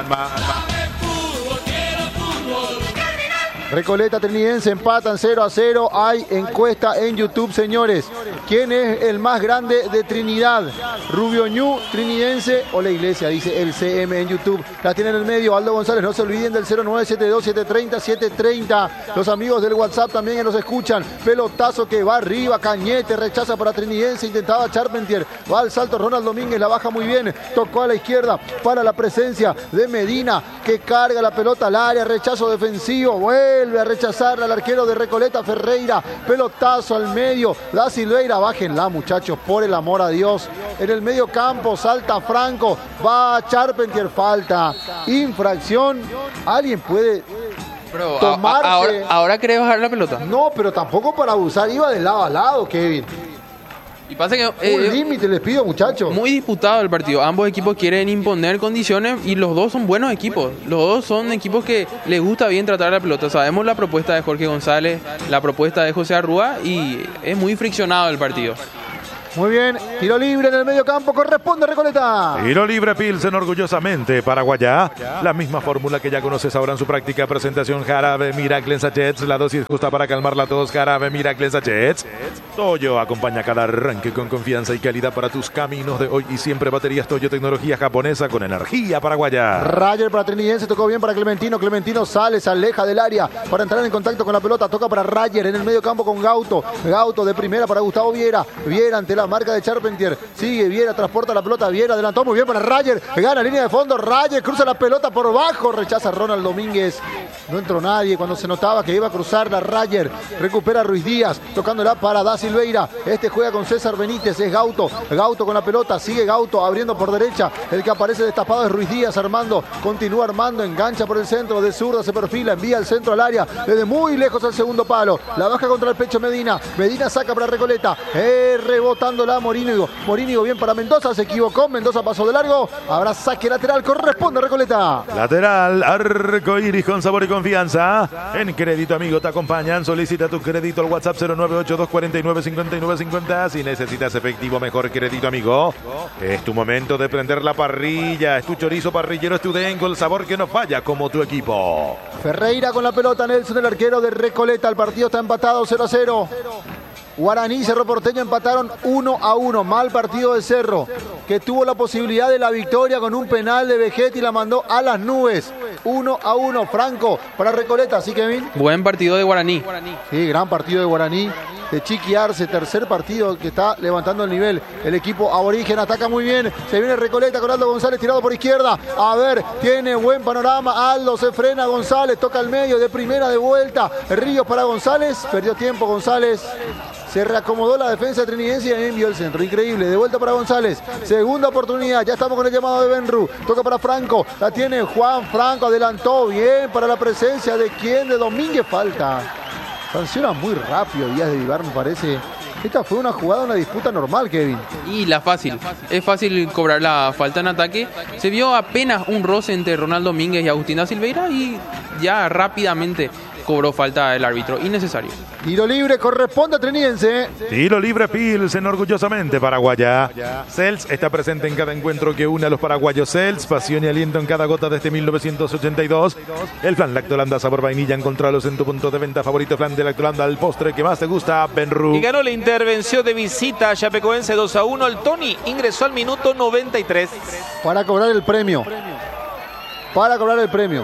Recoleta Trinidense empatan 0-0. Hay encuesta en YouTube, señores. ¿Quién es el más grande de Trinidad? Rubio Ñu, Trinidense o la Iglesia, dice el CM en YouTube. La tiene en el medio Aldo González. No se olviden del 0972-730-730. Los amigos del WhatsApp también nos escuchan. Pelotazo que va arriba, Cañete rechaza para Trinidense. Intentaba Charpentier. Va al salto Ronald Domínguez, la baja muy bien. Tocó a la izquierda para la presencia de Medina, que carga la pelota al área. Rechazo defensivo. Bueno. vuelve a rechazarla al arquero de Recoleta, Ferreira. Pelotazo al medio. Da Silveira, bájenla, muchachos, por el amor a Dios. En el medio campo salta Franco. Va Charpentier, falta. Infracción. ¿Alguien puede Pero tomarse? ahora querés bajar la pelota. No, pero tampoco para abusar. Iba de lado a lado, Kevin. Y pasa que Un límite les pido, muchachos. muy disputado el partido. Ambos equipos quieren imponer condiciones y los dos son buenos equipos. Los dos son equipos que les gusta bien tratar la pelota. Sabemos la propuesta de Jorge González, la propuesta de José Arrúa y es muy friccionado el partido. Muy bien, tiro libre en el medio campo, corresponde a Recoleta. Tiro libre Pilsen orgullosamente para Guayá. La misma fórmula que ya conoces ahora en su práctica presentación. Jarabe Miracle en sachets. La dosis justa para calmarla a todos. Jarabe Miracle en sachets. Toyo acompaña cada arranque con confianza y calidad para tus caminos de hoy y siempre. Baterías Toyo, tecnología japonesa con energía para Guayá. Rayer para Trinidense, tocó bien para Clementino. Clementino sale, se aleja del área para entrar en contacto con la pelota. Toca para Rayer en el medio campo con Gauto. Gauto de primera para Gustavo Viera. Viera ante la marca de Charpentier. Sigue Viera, transporta la pelota. Viera adelantó muy bien para Rayer. Gana línea de fondo. Rayer cruza la pelota por bajo. Rechaza Ronald Domínguez. No entró nadie cuando se notaba que iba a cruzar la Rayer. Recupera Ruiz Díaz. Tocándola para Da Silveira. Este juega con César Benítez. Es Gauto. Gauto con la pelota. Sigue Gauto abriendo por derecha. El que aparece destapado es Ruiz Díaz. Armando. Continúa Armando. Engancha por el centro. De zurda se perfila. Envía al centro al área. Desde muy lejos al segundo palo. La baja contra el pecho Medina. Medina saca para Recoleta. Rebotándola Morínigo. Morínigo bien para Mendoza. Se equivocó. Mendoza pasó de largo. Habrá saque lateral. Corresponde a Recoleta. Lateral, arco iris con sabor y confianza. En Crédito Amigo te acompañan. Solicita tu crédito al WhatsApp 098-249-5950. Si necesitas efectivo, mejor Crédito Amigo. Es tu momento de prender la parrilla. Es tu chorizo parrillero, es tu dengo, el sabor que no falla como tu equipo. Ferreira con la pelota. Nelson, el arquero de Recoleta. El partido está empatado 0-0. Guaraní y Cerro Porteño empataron 1-1. Mal partido de Cerro, que tuvo la posibilidad de la victoria con un penal de Vegetti y la mandó a las nubes. 1-1. Franco para Recoleta, ¿sí, Kevin? Buen partido de Guaraní. Sí, gran partido de Guaraní. De Chiqui Arce, tercer partido que está levantando el nivel. El equipo aborigen ataca muy bien. Se viene Recoleta con Aldo González tirado por izquierda. A ver, tiene buen panorama. Aldo se frena, González toca al medio de primera de vuelta. Ríos para González. Perdió tiempo González. Se reacomodó la defensa trinidense y envió el centro. Increíble. De vuelta para González. Segunda oportunidad. Ya estamos con el llamado de Benru. Toca para Franco. La tiene Juan Franco. Adelantó bien para la presencia de quien, de Domínguez. Falta. Sanciona muy rápido Díaz de Vivar, me parece. Esta fue una jugada, una disputa normal, Kevin. Y la fácil. Es fácil cobrar la falta en ataque. Se vio apenas un roce entre Ronald Domínguez y Agustín Da Silveira y ya rápidamente cobró falta el árbitro. Innecesario. Tiro libre, corresponde a Trinidense. Tiro libre Pilsen orgullosamente paraguaya. Cels está presente en cada encuentro que une a los paraguayos. Cels, pasión y aliento en cada gota desde 1982. El flan Lactolanda sabor vainilla, encontralos en tu punto de venta favorito. Flan de Lactolanda, el postre que más te gusta, Benru. Y ganó la intervención de visita a Chapecoense 2-1. El Tony ingresó al minuto 93. Para cobrar el premio. Para cobrar el premio.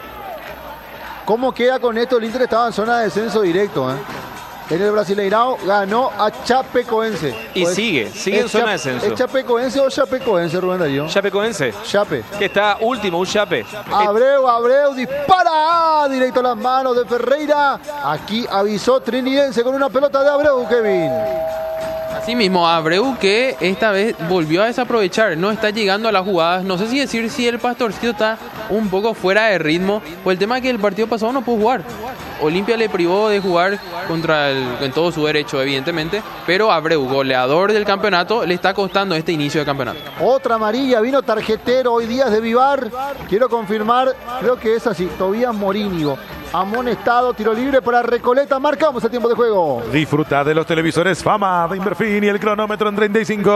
¿Cómo queda con esto? El Inter estaba en zona de descenso directo, En el Brasileirao ganó a Chapecoense. Y Pues, sigue en zona de descenso. ¿Es Chapecoense o Chapecoense, Rubén Darío? Chapecoense, Chape. que está último, un Chape. Abreu dispara directo a las manos de Ferreira. Aquí avisó Trinidense con una pelota de Abreu, Kevin. Así mismo, Abreu, que esta vez volvió a desaprovechar, no está llegando a las jugadas. No sé si decir si el Pastorcito está un poco fuera de ritmo, o el tema es que el partido pasado no pudo jugar. Olimpia le privó de jugar en todo su derecho, evidentemente, pero Abreu, goleador del campeonato, le está costando este inicio de campeonato. Otra amarilla, vino tarjetero hoy Díaz de Vivar. Quiero confirmar, creo que es así, Tobías Morínigo. Amonestado, tiro libre para Recoleta. Marcamos el tiempo de juego. Disfruta de los televisores Fama de Inverfin y el cronómetro en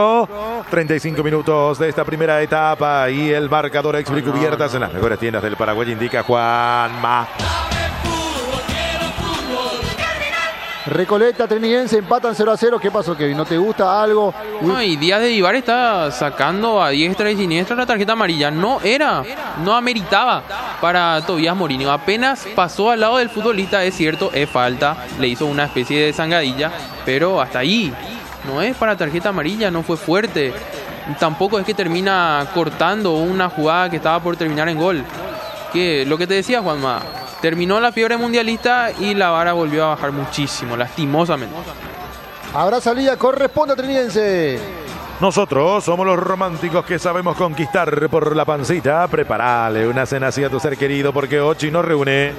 35 minutos de esta primera etapa y el marcador excubiertas en las mejores tiendas del Paraguay, indica Juanma. Recoleta, Trinidense empatan 0-0. ¿Qué pasó, Kevin? ¿No te gusta algo? No, y Díaz de Vivar está sacando a diestra y siniestra la tarjeta amarilla. No ameritaba para Tobías Morínigo. Apenas pasó al lado del futbolista, es cierto, es falta. Le hizo una especie de zangadilla, pero hasta ahí. No es para tarjeta amarilla, no fue fuerte. Tampoco es que termina cortando una jugada que estaba por terminar en gol. Que lo que te decía, Juanma, Terminó la fiebre mundialista y la vara volvió a bajar muchísimo, lastimosamente. Habrá salida, corresponde a Trinidense. Nosotros somos los románticos que sabemos conquistar por la pancita. Preparale una cena así a tu ser querido porque Ochi nos reúne.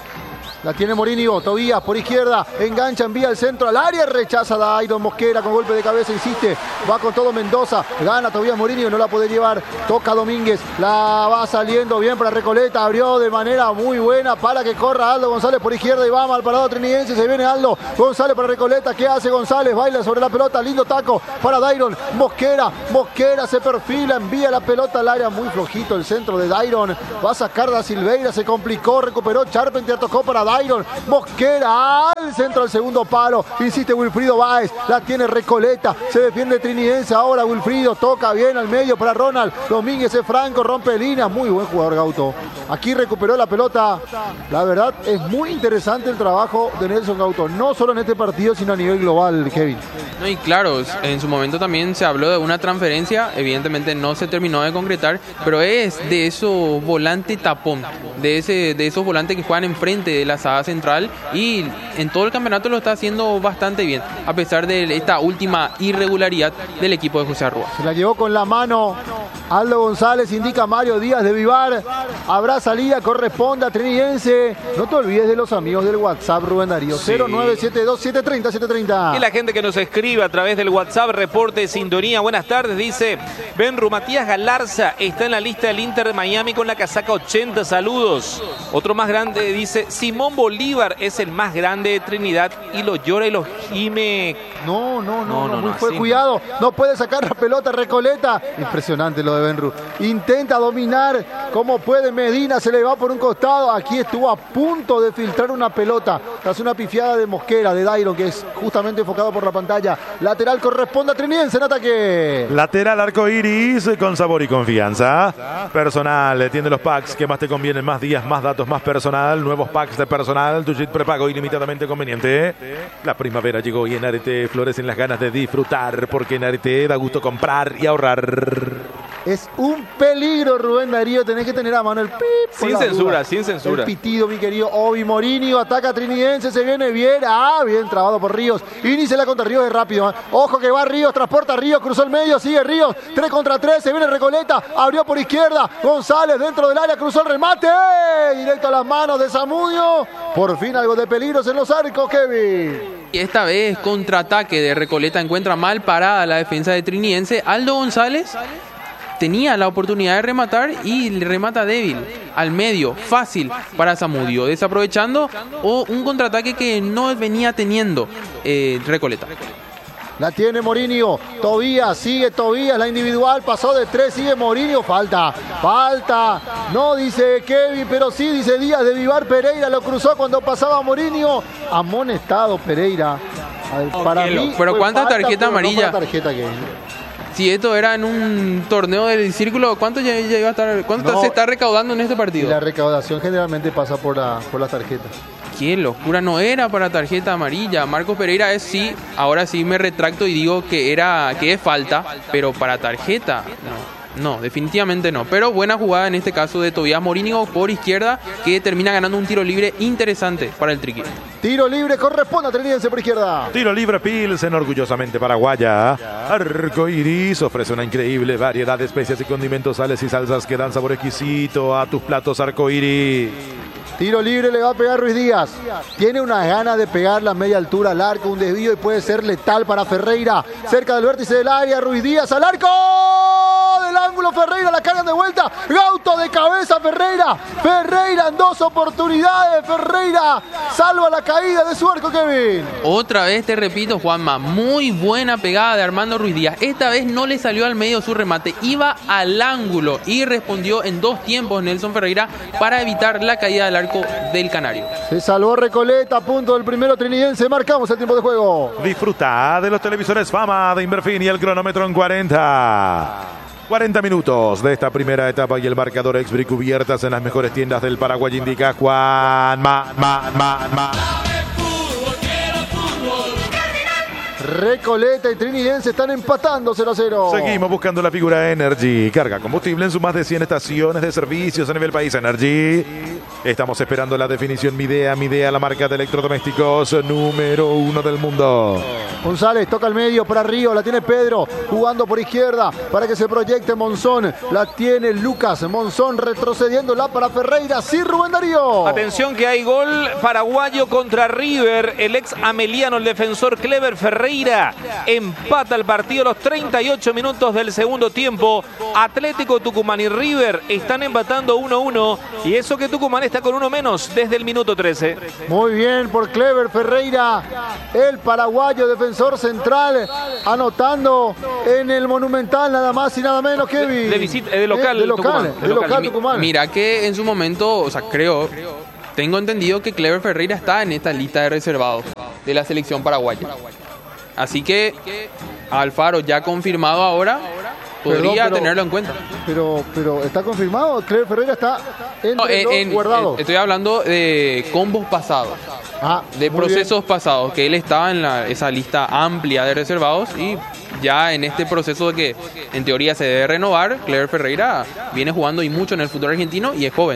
La tiene Morinio, Tobías por izquierda, engancha, envía el centro al área, rechaza Dairon Mosquera con golpe de cabeza, insiste, va con todo Mendoza, gana Tobías Morinio, no la puede llevar, toca Domínguez, la va saliendo bien para Recoleta, abrió de manera muy buena para que corra Aldo González por izquierda y va mal parado Trinidense, se viene Aldo González para Recoleta, ¿qué hace González? Baila sobre la pelota, lindo taco para Dairon Mosquera se perfila, envía la pelota al área, muy flojito el centro de Dairon, va a sacar Da Silveira, se complicó, recuperó Charpentier, tocó para Dairon Mosquera al centro al segundo palo, insiste Wilfrido Báez, la tiene Recoleta, se defiende Trinidense ahora Wilfrido, toca bien al medio para Ronald Domínguez, es franco, rompe líneas, muy buen jugador Gauto, aquí recuperó la pelota, la verdad es muy interesante el trabajo de Nelson Gauto, no solo en este partido sino a nivel global, Kevin. No, y claro, en su momento también se habló de una transferencia, evidentemente no se terminó de concretar, pero es de esos volantes tapón, de esos volantes que juegan enfrente de la saga central y en todo el campeonato lo está haciendo bastante bien, a pesar de esta última irregularidad del equipo de José Arrua. Se la llevó con la mano Aldo González, indica Mario Díaz de Vivar, habrá salida, corresponde a Trinidense. No te olvides de los amigos del WhatsApp, Rubén Darío, sí. 0972-730-730. Y la gente que nos escribe a través del WhatsApp, reporte de sintonía, buenas tardes, dice Benru, Matías Galarza está en la lista del Inter de Miami con la casaca 80, saludos. Otro más grande dice, Simón Bolívar es el más grande de Trinidad y lo llora y lo gime. No, muy fue, cuidado, no puede sacar la pelota Recoleta, impresionante lo de Benru, intenta dominar como puede Medina, se le va por un costado, aquí estuvo a punto de filtrar una pelota, tras una pifiada de Mosquera, de Dairon, que es justamente enfocado por la pantalla, lateral corresponde a Trinidense en ataque. Lateral arcoiris con sabor y confianza, personal, tiene los packs que más te convienen, más días, más datos, más personal, nuevos packs de personal, tu prepago ilimitadamente conveniente. La primavera llegó y en Arete florecen las ganas de disfrutar, porque en Arete da gusto comprar y ahorrar. Es un peligro, Rubén Darío, tenés que tener a mano el pip. Sin censura, sin censura. El pitido, mi querido Obi Morinio, ataca a Trinidense, se viene bien, bien trabado por Ríos, inicia la contra Ríos, es rápido, ojo que va Ríos, transporta a Ríos, cruzó el medio, sigue Ríos, 3 contra 3, se viene Recoleta, abrió por izquierda, González dentro del área, cruzó el remate, directo a las manos de Zamudio, por fin algo de peligros en los arcos, Kevin. Y esta vez contraataque de Recoleta, encuentra mal parada la defensa de Trinidense, Aldo González tenía la oportunidad de rematar y le remata débil al medio, fácil para Zamudio, desaprovechando un contraataque que no venía teniendo Recoleta. La tiene Morinio, Tobías, sigue Tobías, la individual, pasó de 3, sigue Morinio, falta, no dice Kevin, pero sí dice Díaz de Vivar, Pereira lo cruzó cuando pasaba Morinio, amonestado Pereira. Para mí, pero ¿cuántas tarjetas amarillas? No tarjeta, Kevin. Si esto era en un torneo del círculo, ¿cuánto ya iba a estar? ¿Cuánto se está recaudando en este partido? Y la recaudación generalmente pasa por la tarjeta. Qué locura, no era para tarjeta amarilla. Marcos Pereira es sí, ahora sí me retracto y digo que es falta, pero para tarjeta no, definitivamente no. Pero buena jugada en este caso de Tobías Morinio por izquierda, que termina ganando un tiro libre interesante para el Triqui. Tiro libre corresponde a Trinidense por izquierda. Tiro libre Pilsen, orgullosamente paraguaya. Arcoiris ofrece una increíble variedad de especias y condimentos, sales y salsas que dan sabor exquisito a tus platos Arcoiris. Tiro libre le va a pegar Ruiz Díaz. Tiene una gana de pegar la media altura al arco, un desvío y puede ser letal para Ferreira. Cerca del vértice del área, Ruiz Díaz al arco. Del ángulo Ferreira, la cargan de vuelta. Gauto de cabeza Ferreira. Ferreira en 2 oportunidades. Ferreira salva la caída de su arco, Kevin. Otra vez te repito, Juanma, muy buena pegada de Armando Ruiz Díaz. Esta vez no le salió al medio su remate, iba al ángulo y respondió en 2 tiempos Nelson Ferreira para evitar la caída del arco del Canario. Se salvó Recoleta, punto del primero Trinidense. Marcamos el tiempo de juego. Disfruta de los televisores Fama de Inverfin y el cronómetro en 40 minutos de esta primera etapa y el marcador Exbri cubiertas en las mejores tiendas del Paraguay, indica Juan. Recoleta y Trinidense están empatando 0-0. Seguimos buscando la figura Energy. Carga combustible en sus más de 100 estaciones de servicios a nivel país. Energy. Estamos esperando la definición Midea, la marca de electrodomésticos número 1 del mundo. González toca al medio para Río, la tiene Pedro, jugando por izquierda para que se proyecte Monzón. La tiene Lucas Monzón retrocediéndola para Ferreira. Sí, Rubén Darío. Atención que hay gol paraguayo contra River. El ex ameliano, el defensor Clever Ferreira, empata el partido a los 38 minutos del segundo tiempo. Atlético Tucumán y River están empatando 1-1. Y eso que Tucumán está con uno menos desde el minuto 13. Muy bien por Clever Ferreira, el paraguayo defensor central, anotando en el Monumental nada más y nada menos, Kevin. De local, Tucumán. Mira que en su momento, o sea, tengo entendido que Clever Ferreira está en esta lista de reservados de la selección paraguaya. Así que Alfaro ya confirmado ahora, podría tenerlo en cuenta. Pero está confirmado, Clever Ferreira está entre los guardados. Estoy hablando de combos pasados, de procesos pasados, que él estaba en esa lista amplia de reservados y ya en este proceso de que en teoría se debe renovar. Clever Ferreira viene jugando y mucho en el fútbol argentino y es joven.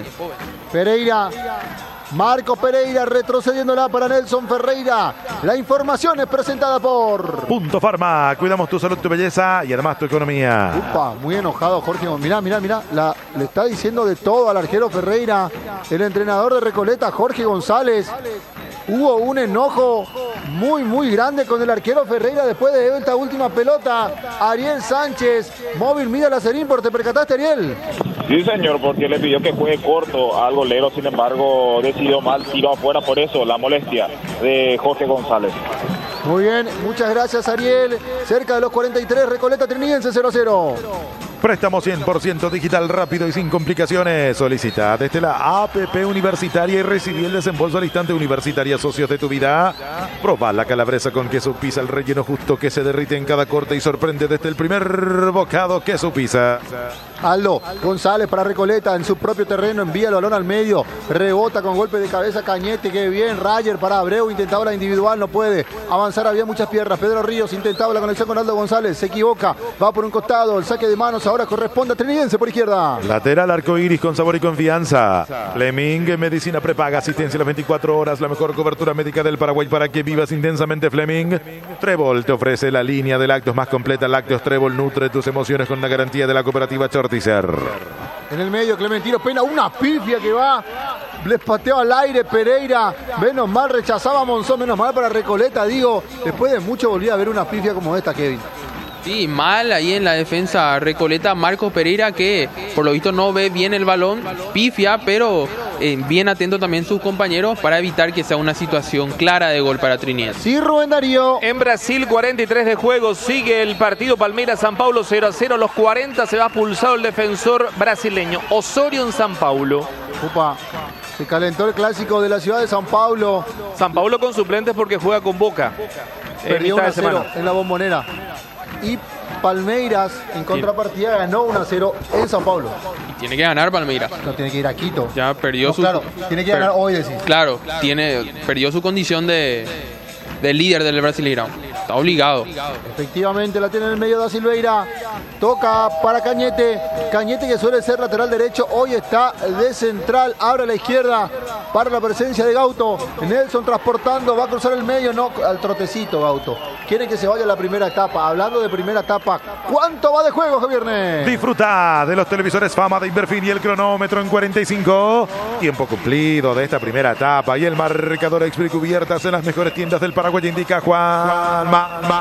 Marcos Pereira retrocediéndola para Nelson Ferreira. La información es presentada por Punto Farma. Cuidamos tu salud, tu belleza y además tu economía. Upa, muy enojado Jorge. Mirá. Le está diciendo de todo al arquero Ferreira. El entrenador de Recoleta, Jorge González. Hubo un enojo muy grande con el arquero Ferreira después de esta última pelota. Ariel Sánchez, móvil Mira Lacerín, ¿te percataste, Ariel? Sí, señor, porque le pidió que juegue corto al golero, sin embargo, decidió mal, tiró afuera, por eso la molestia de Jorge González. Muy bien, muchas gracias, Ariel. Cerca de los 43, Recoleta Trinidense 0-0. Préstamo 100% digital, rápido y sin complicaciones. Solicita desde la APP Universitaria y recibí el desembolso al instante. Universitaria, socios de tu vida. Proba la calabresa con queso pizza, el relleno justo que se derrite en cada corte y sorprende desde el primer bocado. Queso pizza. Aldo González para Recoleta en su propio terreno, envía el balón al medio, rebota con golpe de cabeza Cañete, que bien. Rayer para Abreu, intentaba la individual, no puede avanzar, había muchas piernas. Pedro Ríos intentaba la conexión con Aldo González, se equivoca, va por un costado, el saque de manos ahora corresponde a Trinidense por izquierda. Lateral arcoiris con sabor y confianza. Fleming, medicina prepaga, asistencia a las 24 horas, la mejor cobertura médica del Paraguay para que vivas intensamente. Fleming. Trébol te ofrece la línea de lácteos más completa. Lácteos Trébol, nutre tus emociones con la garantía de la cooperativa Chortizer. En el medio Clementino Pena, una pifia que va, les pateó al aire Pereira, menos mal rechazaba a Monzón, menos mal para Recoleta, digo, después de mucho volví a ver una pifia como esta, Kevin. Sí, mal ahí en la defensa Recoleta, Marcos Pereira, que por lo visto no ve bien el balón, pifia, pero bien atento también sus compañeros para evitar que sea una situación clara de gol para Trinidense. Sí, Rubén Darío. En Brasil, 43 de juego, sigue el partido Palmeiras-San Paulo 0-0. A los 40 se va pulsado el defensor brasileño Osorio en San Paulo. Upa, se calentó el clásico de la ciudad de San Paulo. San Paulo con suplentes porque juega con Boca. Perdió 1-0 en la Bombonera. Y Palmeiras, en contrapartida, ganó 1-0 en Sao Paulo. Y tiene que ganar Palmeiras. No, tiene que ir a Quito. Ya perdió su... Claro, tiene que ganar hoy, decís. Claro, perdió su condición de líder del Brasileirão. Está obligado. Efectivamente, la tiene en el medio da Silveira. Toca para Cañete. Cañete, que suele ser lateral derecho, hoy está de central. Abre a la izquierda para la presencia de Gauto. Nelson transportando, va a cruzar el medio, no, al trotecito Gauto. Quiere que se vaya a la primera etapa. Hablando de primera etapa, ¿cuánto va de juego, Javiernes? Disfruta de los televisores Fama de Inverfin y el cronómetro en 45. Tiempo cumplido de esta primera etapa y el marcador explicubiertas en las mejores tiendas del Paraguay, indica Juan.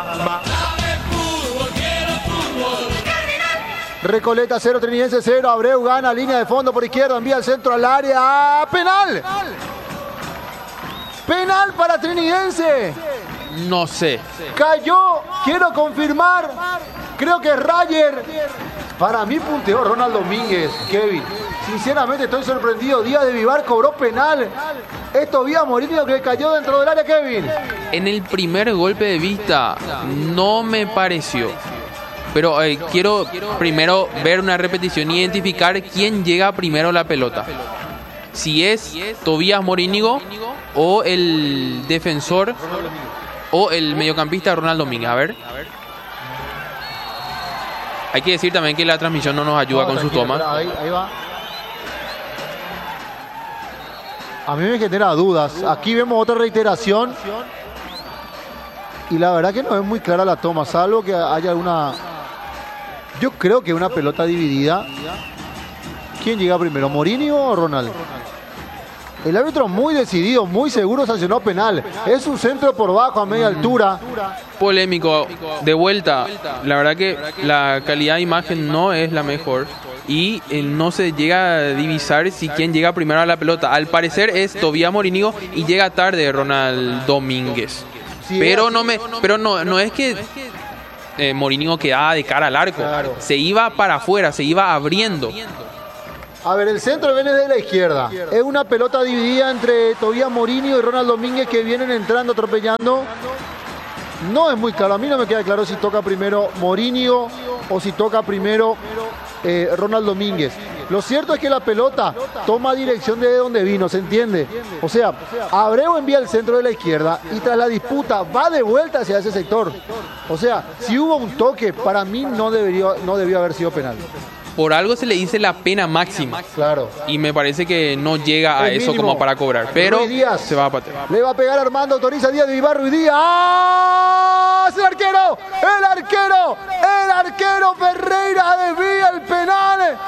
Recoleta 0, Trinidense 0. Abreu gana, línea de fondo por izquierda, envía al centro al área. ¡Penal! ¡Penal para Trinidense! No sé. Cayó, quiero confirmar. Creo que es Rayer. Para mí punteó Ronald Domínguez, Kevin. Sinceramente estoy sorprendido. Díaz de Vivar cobró penal. Esto vía Morínigo que cayó dentro del área, Kevin. En el primer golpe de vista no me pareció. Pero quiero primero ver una repetición y identificar quién llega primero a la pelota. Si es Tobías Morínigo o el defensor o el mediocampista Ronald Domínguez. A ver. Hay que decir también que la transmisión no nos ayuda con sus tomas. Ahí va. A mí me genera dudas. Aquí vemos otra reiteración. Y la verdad que no es muy clara la toma, salvo que haya alguna... Yo creo que una pelota dividida. ¿Quién llega primero, Mourinho o Ronald? El árbitro muy decidido, muy seguro, sancionó penal. Es un centro por bajo a media altura. Polémico, de vuelta. La verdad que la calidad de imagen no es la mejor. Y no se llega a divisar si quién llega primero a la pelota. Al parecer es Tobías Mourinho y llega tarde Ronald Domínguez. Sí, pero no es que Mourinho quedaba de cara al arco. Claro. Se iba para afuera, se iba abriendo. A ver, el centro viene de la izquierda. Es una pelota dividida entre Tobías Mourinho y Ronald Domínguez que vienen entrando, atropellando. No es muy claro. A mí no me queda claro si toca primero Mourinho o si toca primero Ronald Domínguez. Lo cierto es que la pelota toma dirección de donde vino, ¿se entiende? O sea, Abreu envía el centro de la izquierda y tras la disputa va de vuelta hacia ese sector. O sea, si hubo un toque, para mí no debió haber sido penal. Por algo se le dice la pena máxima. Claro. Y me parece que no llega a El eso mínimo. como para cobrar. Pero Ruiz Díaz. se va a patear. Le va a pegar Armando, autoriza Díaz de Vivar, Ruiz Díaz. ¡El arquero! ¡El arquero! ¡El arquero Ferreira desvía el penal!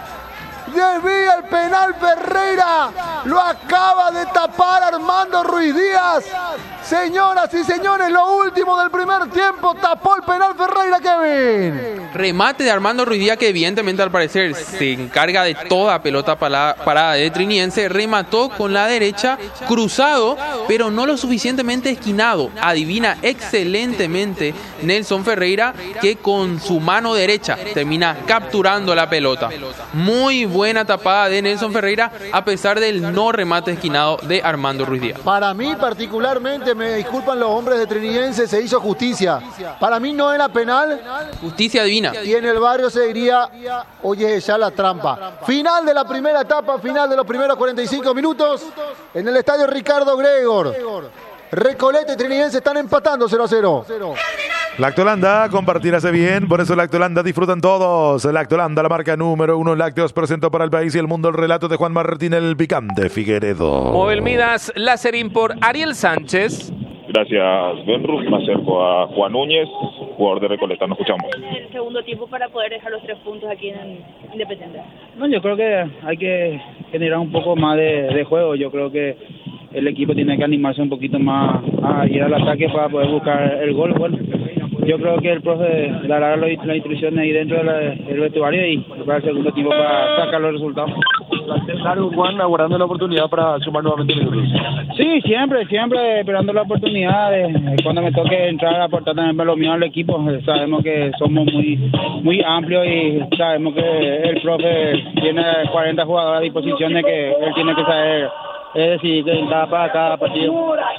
Desvía el penal Ferreira. Lo acaba de tapar Armando Ruiz Díaz. Señoras y señores, lo último del primer tiempo. Tapó el penal Ferreira, Kevin. Remate de Armando Ruiz Díaz, que evidentemente al parecer se encarga de toda pelota parada de Triniense. Remató con la derecha, cruzado, pero no lo suficientemente esquinado. Adivina excelentemente Nelson Ferreira, que con su mano derecha termina capturando la pelota. Muy buena tapada de Nelson Ferreira, a pesar del no remate esquinado de Armando Ruiz Díaz. Para mí particularmente, me disculpan los hombres de Triniense, se hizo justicia. Para mí no era penal. Justicia divina. Y en el barrio se diría, oye, ya la trampa. Final de la primera etapa, final de los primeros 45 minutos en el estadio Ricardo Gregor. Recoleta y Triniense están empatando 0-0. Lactolanda, compartir hace bien, por eso Lactolanda disfrutan todos. Lactolanda, la marca número 1 en lácteos, presentó para el país y el mundo el relato de Juan Martín el Picante Figueredo. Movel Midas, Láser Import, Ariel Sánchez. Gracias, Benru. Me acerco a Juan Núñez, jugador de Recoleta. Nos escuchamos. El segundo tiempo para poder dejar los 3 puntos aquí en Independiente. No, yo creo que hay que generar un poco más de juego. Yo creo que el equipo tiene que animarse un poquito más a ir al ataque para poder buscar el gol. Bueno, yo creo que el profe dará las instrucciones ahí dentro del vestuario y para el segundo tiempo para sacar los resultados. Claro, Juan, aguardando la oportunidad para sumar nuevamente minutos. Sí, siempre esperando la oportunidad de cuando me toque entrar a aportar también lo mío al equipo. Sabemos que somos muy amplios y sabemos que el profe tiene 40 jugadores a disposición de que él tiene que saber decidir cada partido.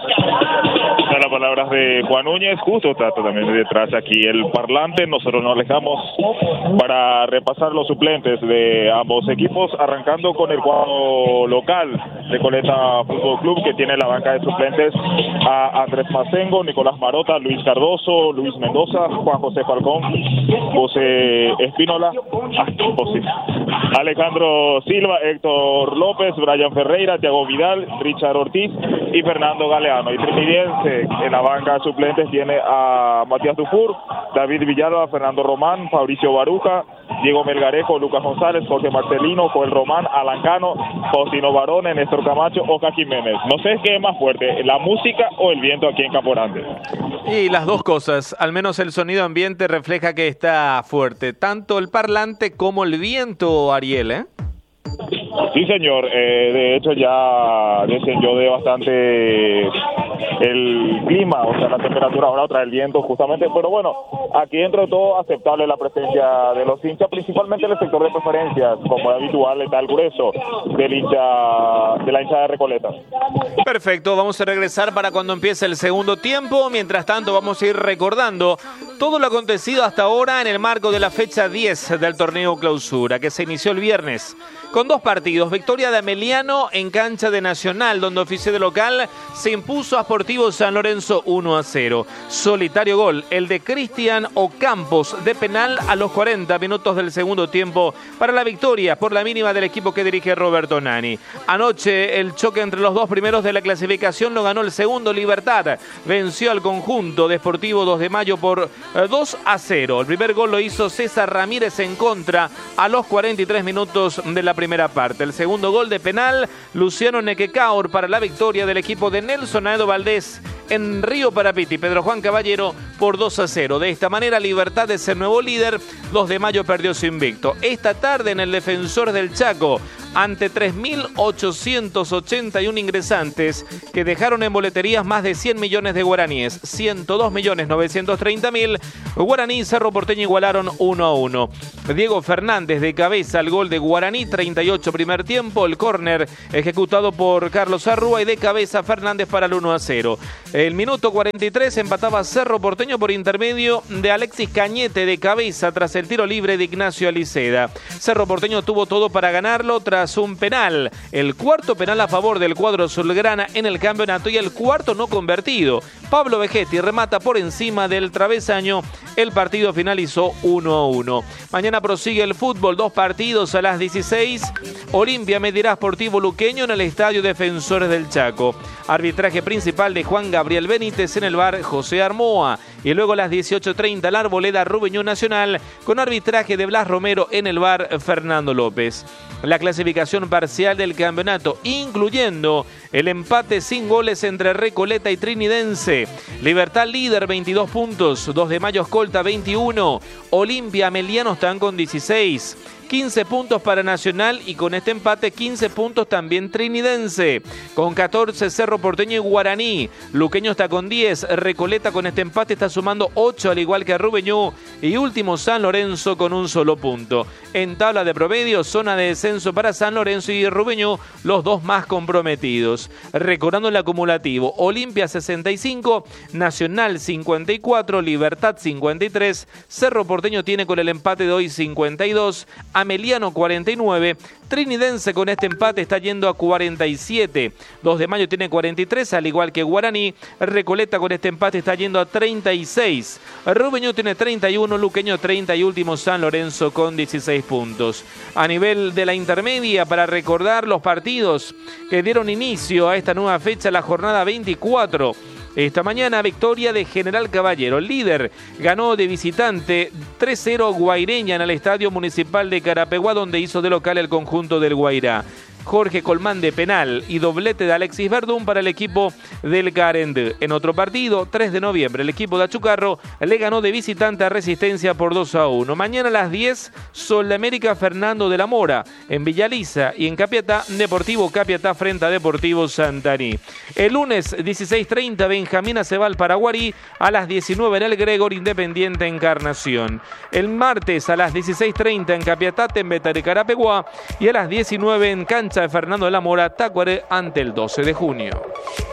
Las palabras de Juan Núñez, justo está también detrás aquí el parlante. Nosotros nos alejamos para repasar los suplentes de ambos equipos, arrancando con el cuadro local de Recoleta Fútbol Club, que tiene la banca de suplentes a Andrés Macengo, Nicolás Marota, Luis Cardoso, Luis Mendoza, Juan José Falcón, José Espínola, Alejandro Silva, Héctor López, Brian Ferreira, Thiago Vidal, Richard Ortiz y Fernando Galeano. Y Trinidense en la banca de suplentes tiene a Matías Dufour, David Villalba, Fernando Román, Fabricio Baruja, Diego Melgarejo, Lucas González, Jorge Marcelino, Joel Román, Alan Cano, Faustino Barone, Néstor Camacho, Oca Jiménez. No sé qué es más fuerte, la música o el viento aquí en Campo Grande. Y las dos cosas, al menos el sonido ambiente refleja que está fuerte, tanto el parlante como el viento, Ariel, ¿eh? Sí, señor. De hecho, ya descendió de bastante el clima, o sea, la temperatura ahora otra el viento, justamente. Pero bueno, aquí dentro de todo aceptable la presencia de los hinchas, principalmente en el sector de preferencias, como es habitual, está el grueso de la hinchada de Recoleta. Perfecto, vamos a regresar para cuando empiece el segundo tiempo. Mientras tanto, vamos a ir recordando todo lo acontecido hasta ahora en el marco de la fecha 10 del torneo Clausura, que se inició el viernes con 2 partidos. Victoria de Ameliano en cancha de Nacional, donde ofició de local, se impuso a Sportivo San Lorenzo 1-0. Solitario gol, el de Cristian Ocampos, de penal a los 40 minutos del segundo tiempo para la victoria por la mínima del equipo que dirige Roberto Nani. Anoche el choque entre los 2 primeros de la clasificación lo ganó el segundo Libertad. Venció al conjunto de Sportivo 2 de Mayo por 2-0. El primer gol lo hizo César Ramírez en contra a los 43 minutos de la primera parte. El segundo gol de penal, Luciano Nequecaur para la victoria del equipo de Nelson Aedo Valdés en Río Parapiti. Pedro Juan Caballero por 2-0. De esta manera, Libertad es el nuevo líder. 2 de Mayo perdió su invicto. Esta tarde en el Defensor del Chaco, ante 3.881 ingresantes que dejaron en boleterías más de 100 millones de guaraníes. 102.930.000. Guaraní y Cerro Porteño igualaron 1-1. Diego Fernández de cabeza al gol de Guaraní, 38 primer tiempo. El córner ejecutado por Carlos Arrúa y de cabeza Fernández para el 1-0. El minuto 43 empataba Cerro Porteño por intermedio de Alexis Cañete de cabeza tras el tiro libre de Ignacio Aliceda. Cerro Porteño tuvo todo para ganarlo tras un penal. El cuarto penal a favor del cuadro azulgrana en el campeonato y el cuarto no convertido. Pablo Vegetti remata por encima del travesaño. El partido finalizó 1-1. Mañana prosigue el fútbol. 2 partidos a las 16. Olimpia medirá Sportivo Luqueño en el Estadio Defensores del Chaco. Arbitraje principal de Juan Gabriel Benítez en el bar José Armoa. Y luego a las 18:30 la Arboleda Rubeñón Nacional con arbitraje de Blas Romero en el bar Fernando López. La clasificación parcial del campeonato, incluyendo el empate sin goles entre Recoleta y Trinidense. Libertad líder, 22 puntos. 2 de Mayo escolta, 21. Olimpia Ameliano están con 16. 15 puntos para Nacional y con este empate 15 puntos también Trinidense. Con 14 Cerro Porteño y Guaraní. Luqueño está con 10. Recoleta con este empate está sumando 8 al igual que Rubeñú. Y último San Lorenzo con un solo punto. En tabla de promedio, zona de descenso para San Lorenzo y Rubeñú, los 2 más comprometidos. Recordando el acumulativo, Olimpia 65, Nacional 54, Libertad 53, Cerro Porteño tiene con el empate de hoy 52, Ameliano 49, Trinidense con este empate está yendo a 47, 2 de Mayo tiene 43, al igual que Guaraní. Recoleta con este empate está yendo a 36, Rubeñú tiene 31, Luqueño 30 y último San Lorenzo con 16 puntos. A nivel de la intermedia, para recordar los partidos que dieron inicio a esta nueva fecha, la jornada 24. Esta mañana, victoria de General Caballero. El líder ganó de visitante 3-0 Guaireña en el Estadio Municipal de Carapeguá, donde hizo de local el conjunto del Guairá. Jorge Colmán de penal y doblete de Alexis Verdún para el equipo del Carendé. En otro partido, 3 de noviembre, el equipo de Achucarro le ganó de visitante a Resistencia por 2-1. Mañana a las 10, Sol de América Fernando de la Mora. En Villaliza y en Capiatá, Deportivo Capiatá frente a Deportivo Santaní. El lunes 16:30, Benjamín Acebal Paraguarí. A las 19 en el Gregor Independiente Encarnación. El martes a las 16:30 en Capiatá, Tembeta de Carapeguá. Y a las 19 en cancha de Fernando de la Mora, Tacuaré ante el 12 de junio.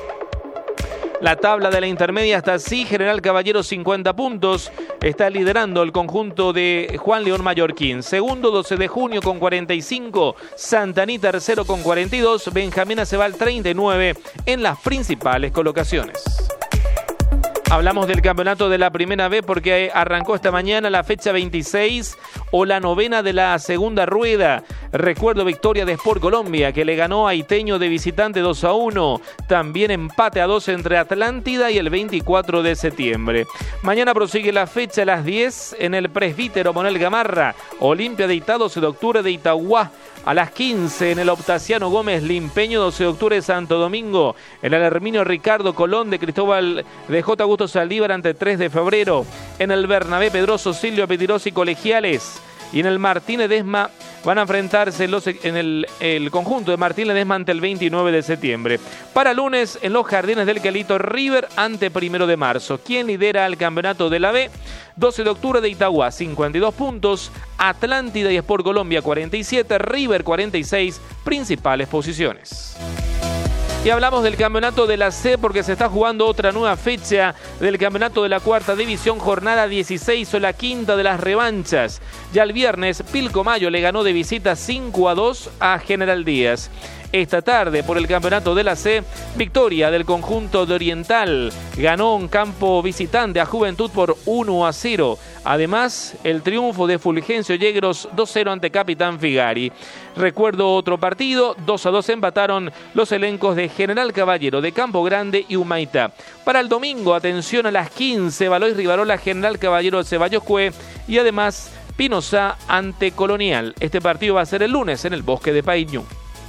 La tabla de la intermedia está así: General Caballero 50 puntos, está liderando el conjunto de Juan León Mallorquín. Segundo, 12 de junio con 45, Santaní tercero con 42, Benjamín Acebal 39 en las principales colocaciones. Hablamos del campeonato de la Primera B porque arrancó esta mañana la fecha 26 o la novena de la segunda rueda. Recuerdo victoria de Sport Colombia que le ganó a Iteño de visitante 2-1. También empate a 2 entre Atlántida y el 24 de septiembre. Mañana prosigue la fecha a las 10 en el Presbítero Manuel Gamarra. Olimpia de Itá, 12 de octubre de Itagua. A las 15 en el Optaciano Gómez Limpeño, 12 de octubre de Santo Domingo. En el Herminio Ricardo Colón de Cristóbal de J. Augusto Saldívar ante 3 de febrero. En el Bernabé Pedroso Silvio Petirosi Colegiales. Y en el Martín Ledesma van a enfrentarse el conjunto de Martín Ledesma ante el 29 de septiembre. Para lunes, en los Jardines del Calito, River ante 1 de marzo. ¿Quién lidera el campeonato de la B? 12 de octubre de Itagua, 52 puntos. Atlántida y Sport Colombia, 47. River, 46. Principales posiciones. Y hablamos del campeonato de la C porque se está jugando otra nueva fecha del campeonato de la cuarta división, jornada 16 o la quinta de las revanchas. Ya el viernes, Pilcomayo le ganó de visita 5-2 a General Díaz. Esta tarde, por el campeonato de la C, victoria del conjunto de Oriental. Ganó en campo visitante a Juventud por 1-0. Además, el triunfo de Fulgencio Yegros 2-0 ante Capitán Figari. Recuerdo otro partido, 2-2 empataron los elencos de General Caballero, de Campo Grande y Humaitá. Para el domingo, atención a las 15, Valois Rivarola, General Caballero de Ceballos Cue y además Pinosá ante Colonial. Este partido va a ser el lunes en el Bosque de Païñú.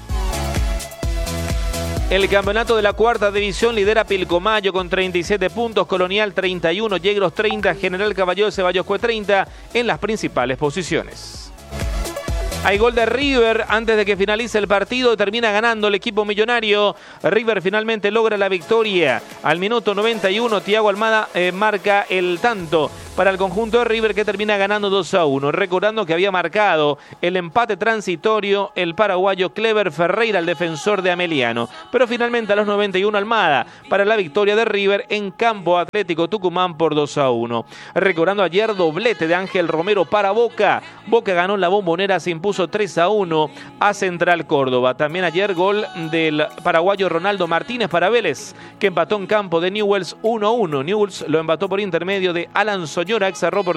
El campeonato de la cuarta división lidera Pilcomayo con 37 puntos, Colonial 31, Yegros 30, General Caballero de Ceballos Cue 30 en las principales posiciones. Hay gol de River antes de que finalice el partido, termina ganando el equipo millonario. River finalmente logra la victoria. Al minuto 91, Thiago Almada marca el tanto para el conjunto de River, que termina ganando 2-1. Recordando que había marcado el empate transitorio el paraguayo Clever Ferreira, el defensor de Ameliano. Pero finalmente a los 91 Almada para la victoria de River en Campo Atlético Tucumán por 2-1. Recordando ayer doblete de Ángel Romero para Boca. Boca ganó en la Bombonera, se impuso 3-1 a Central Córdoba. También ayer gol del paraguayo Ronaldo Martínez para Vélez, que empató en campo de Newell's 1-1. Newell's lo empató por intermedio de Alan Soñora, que cerró por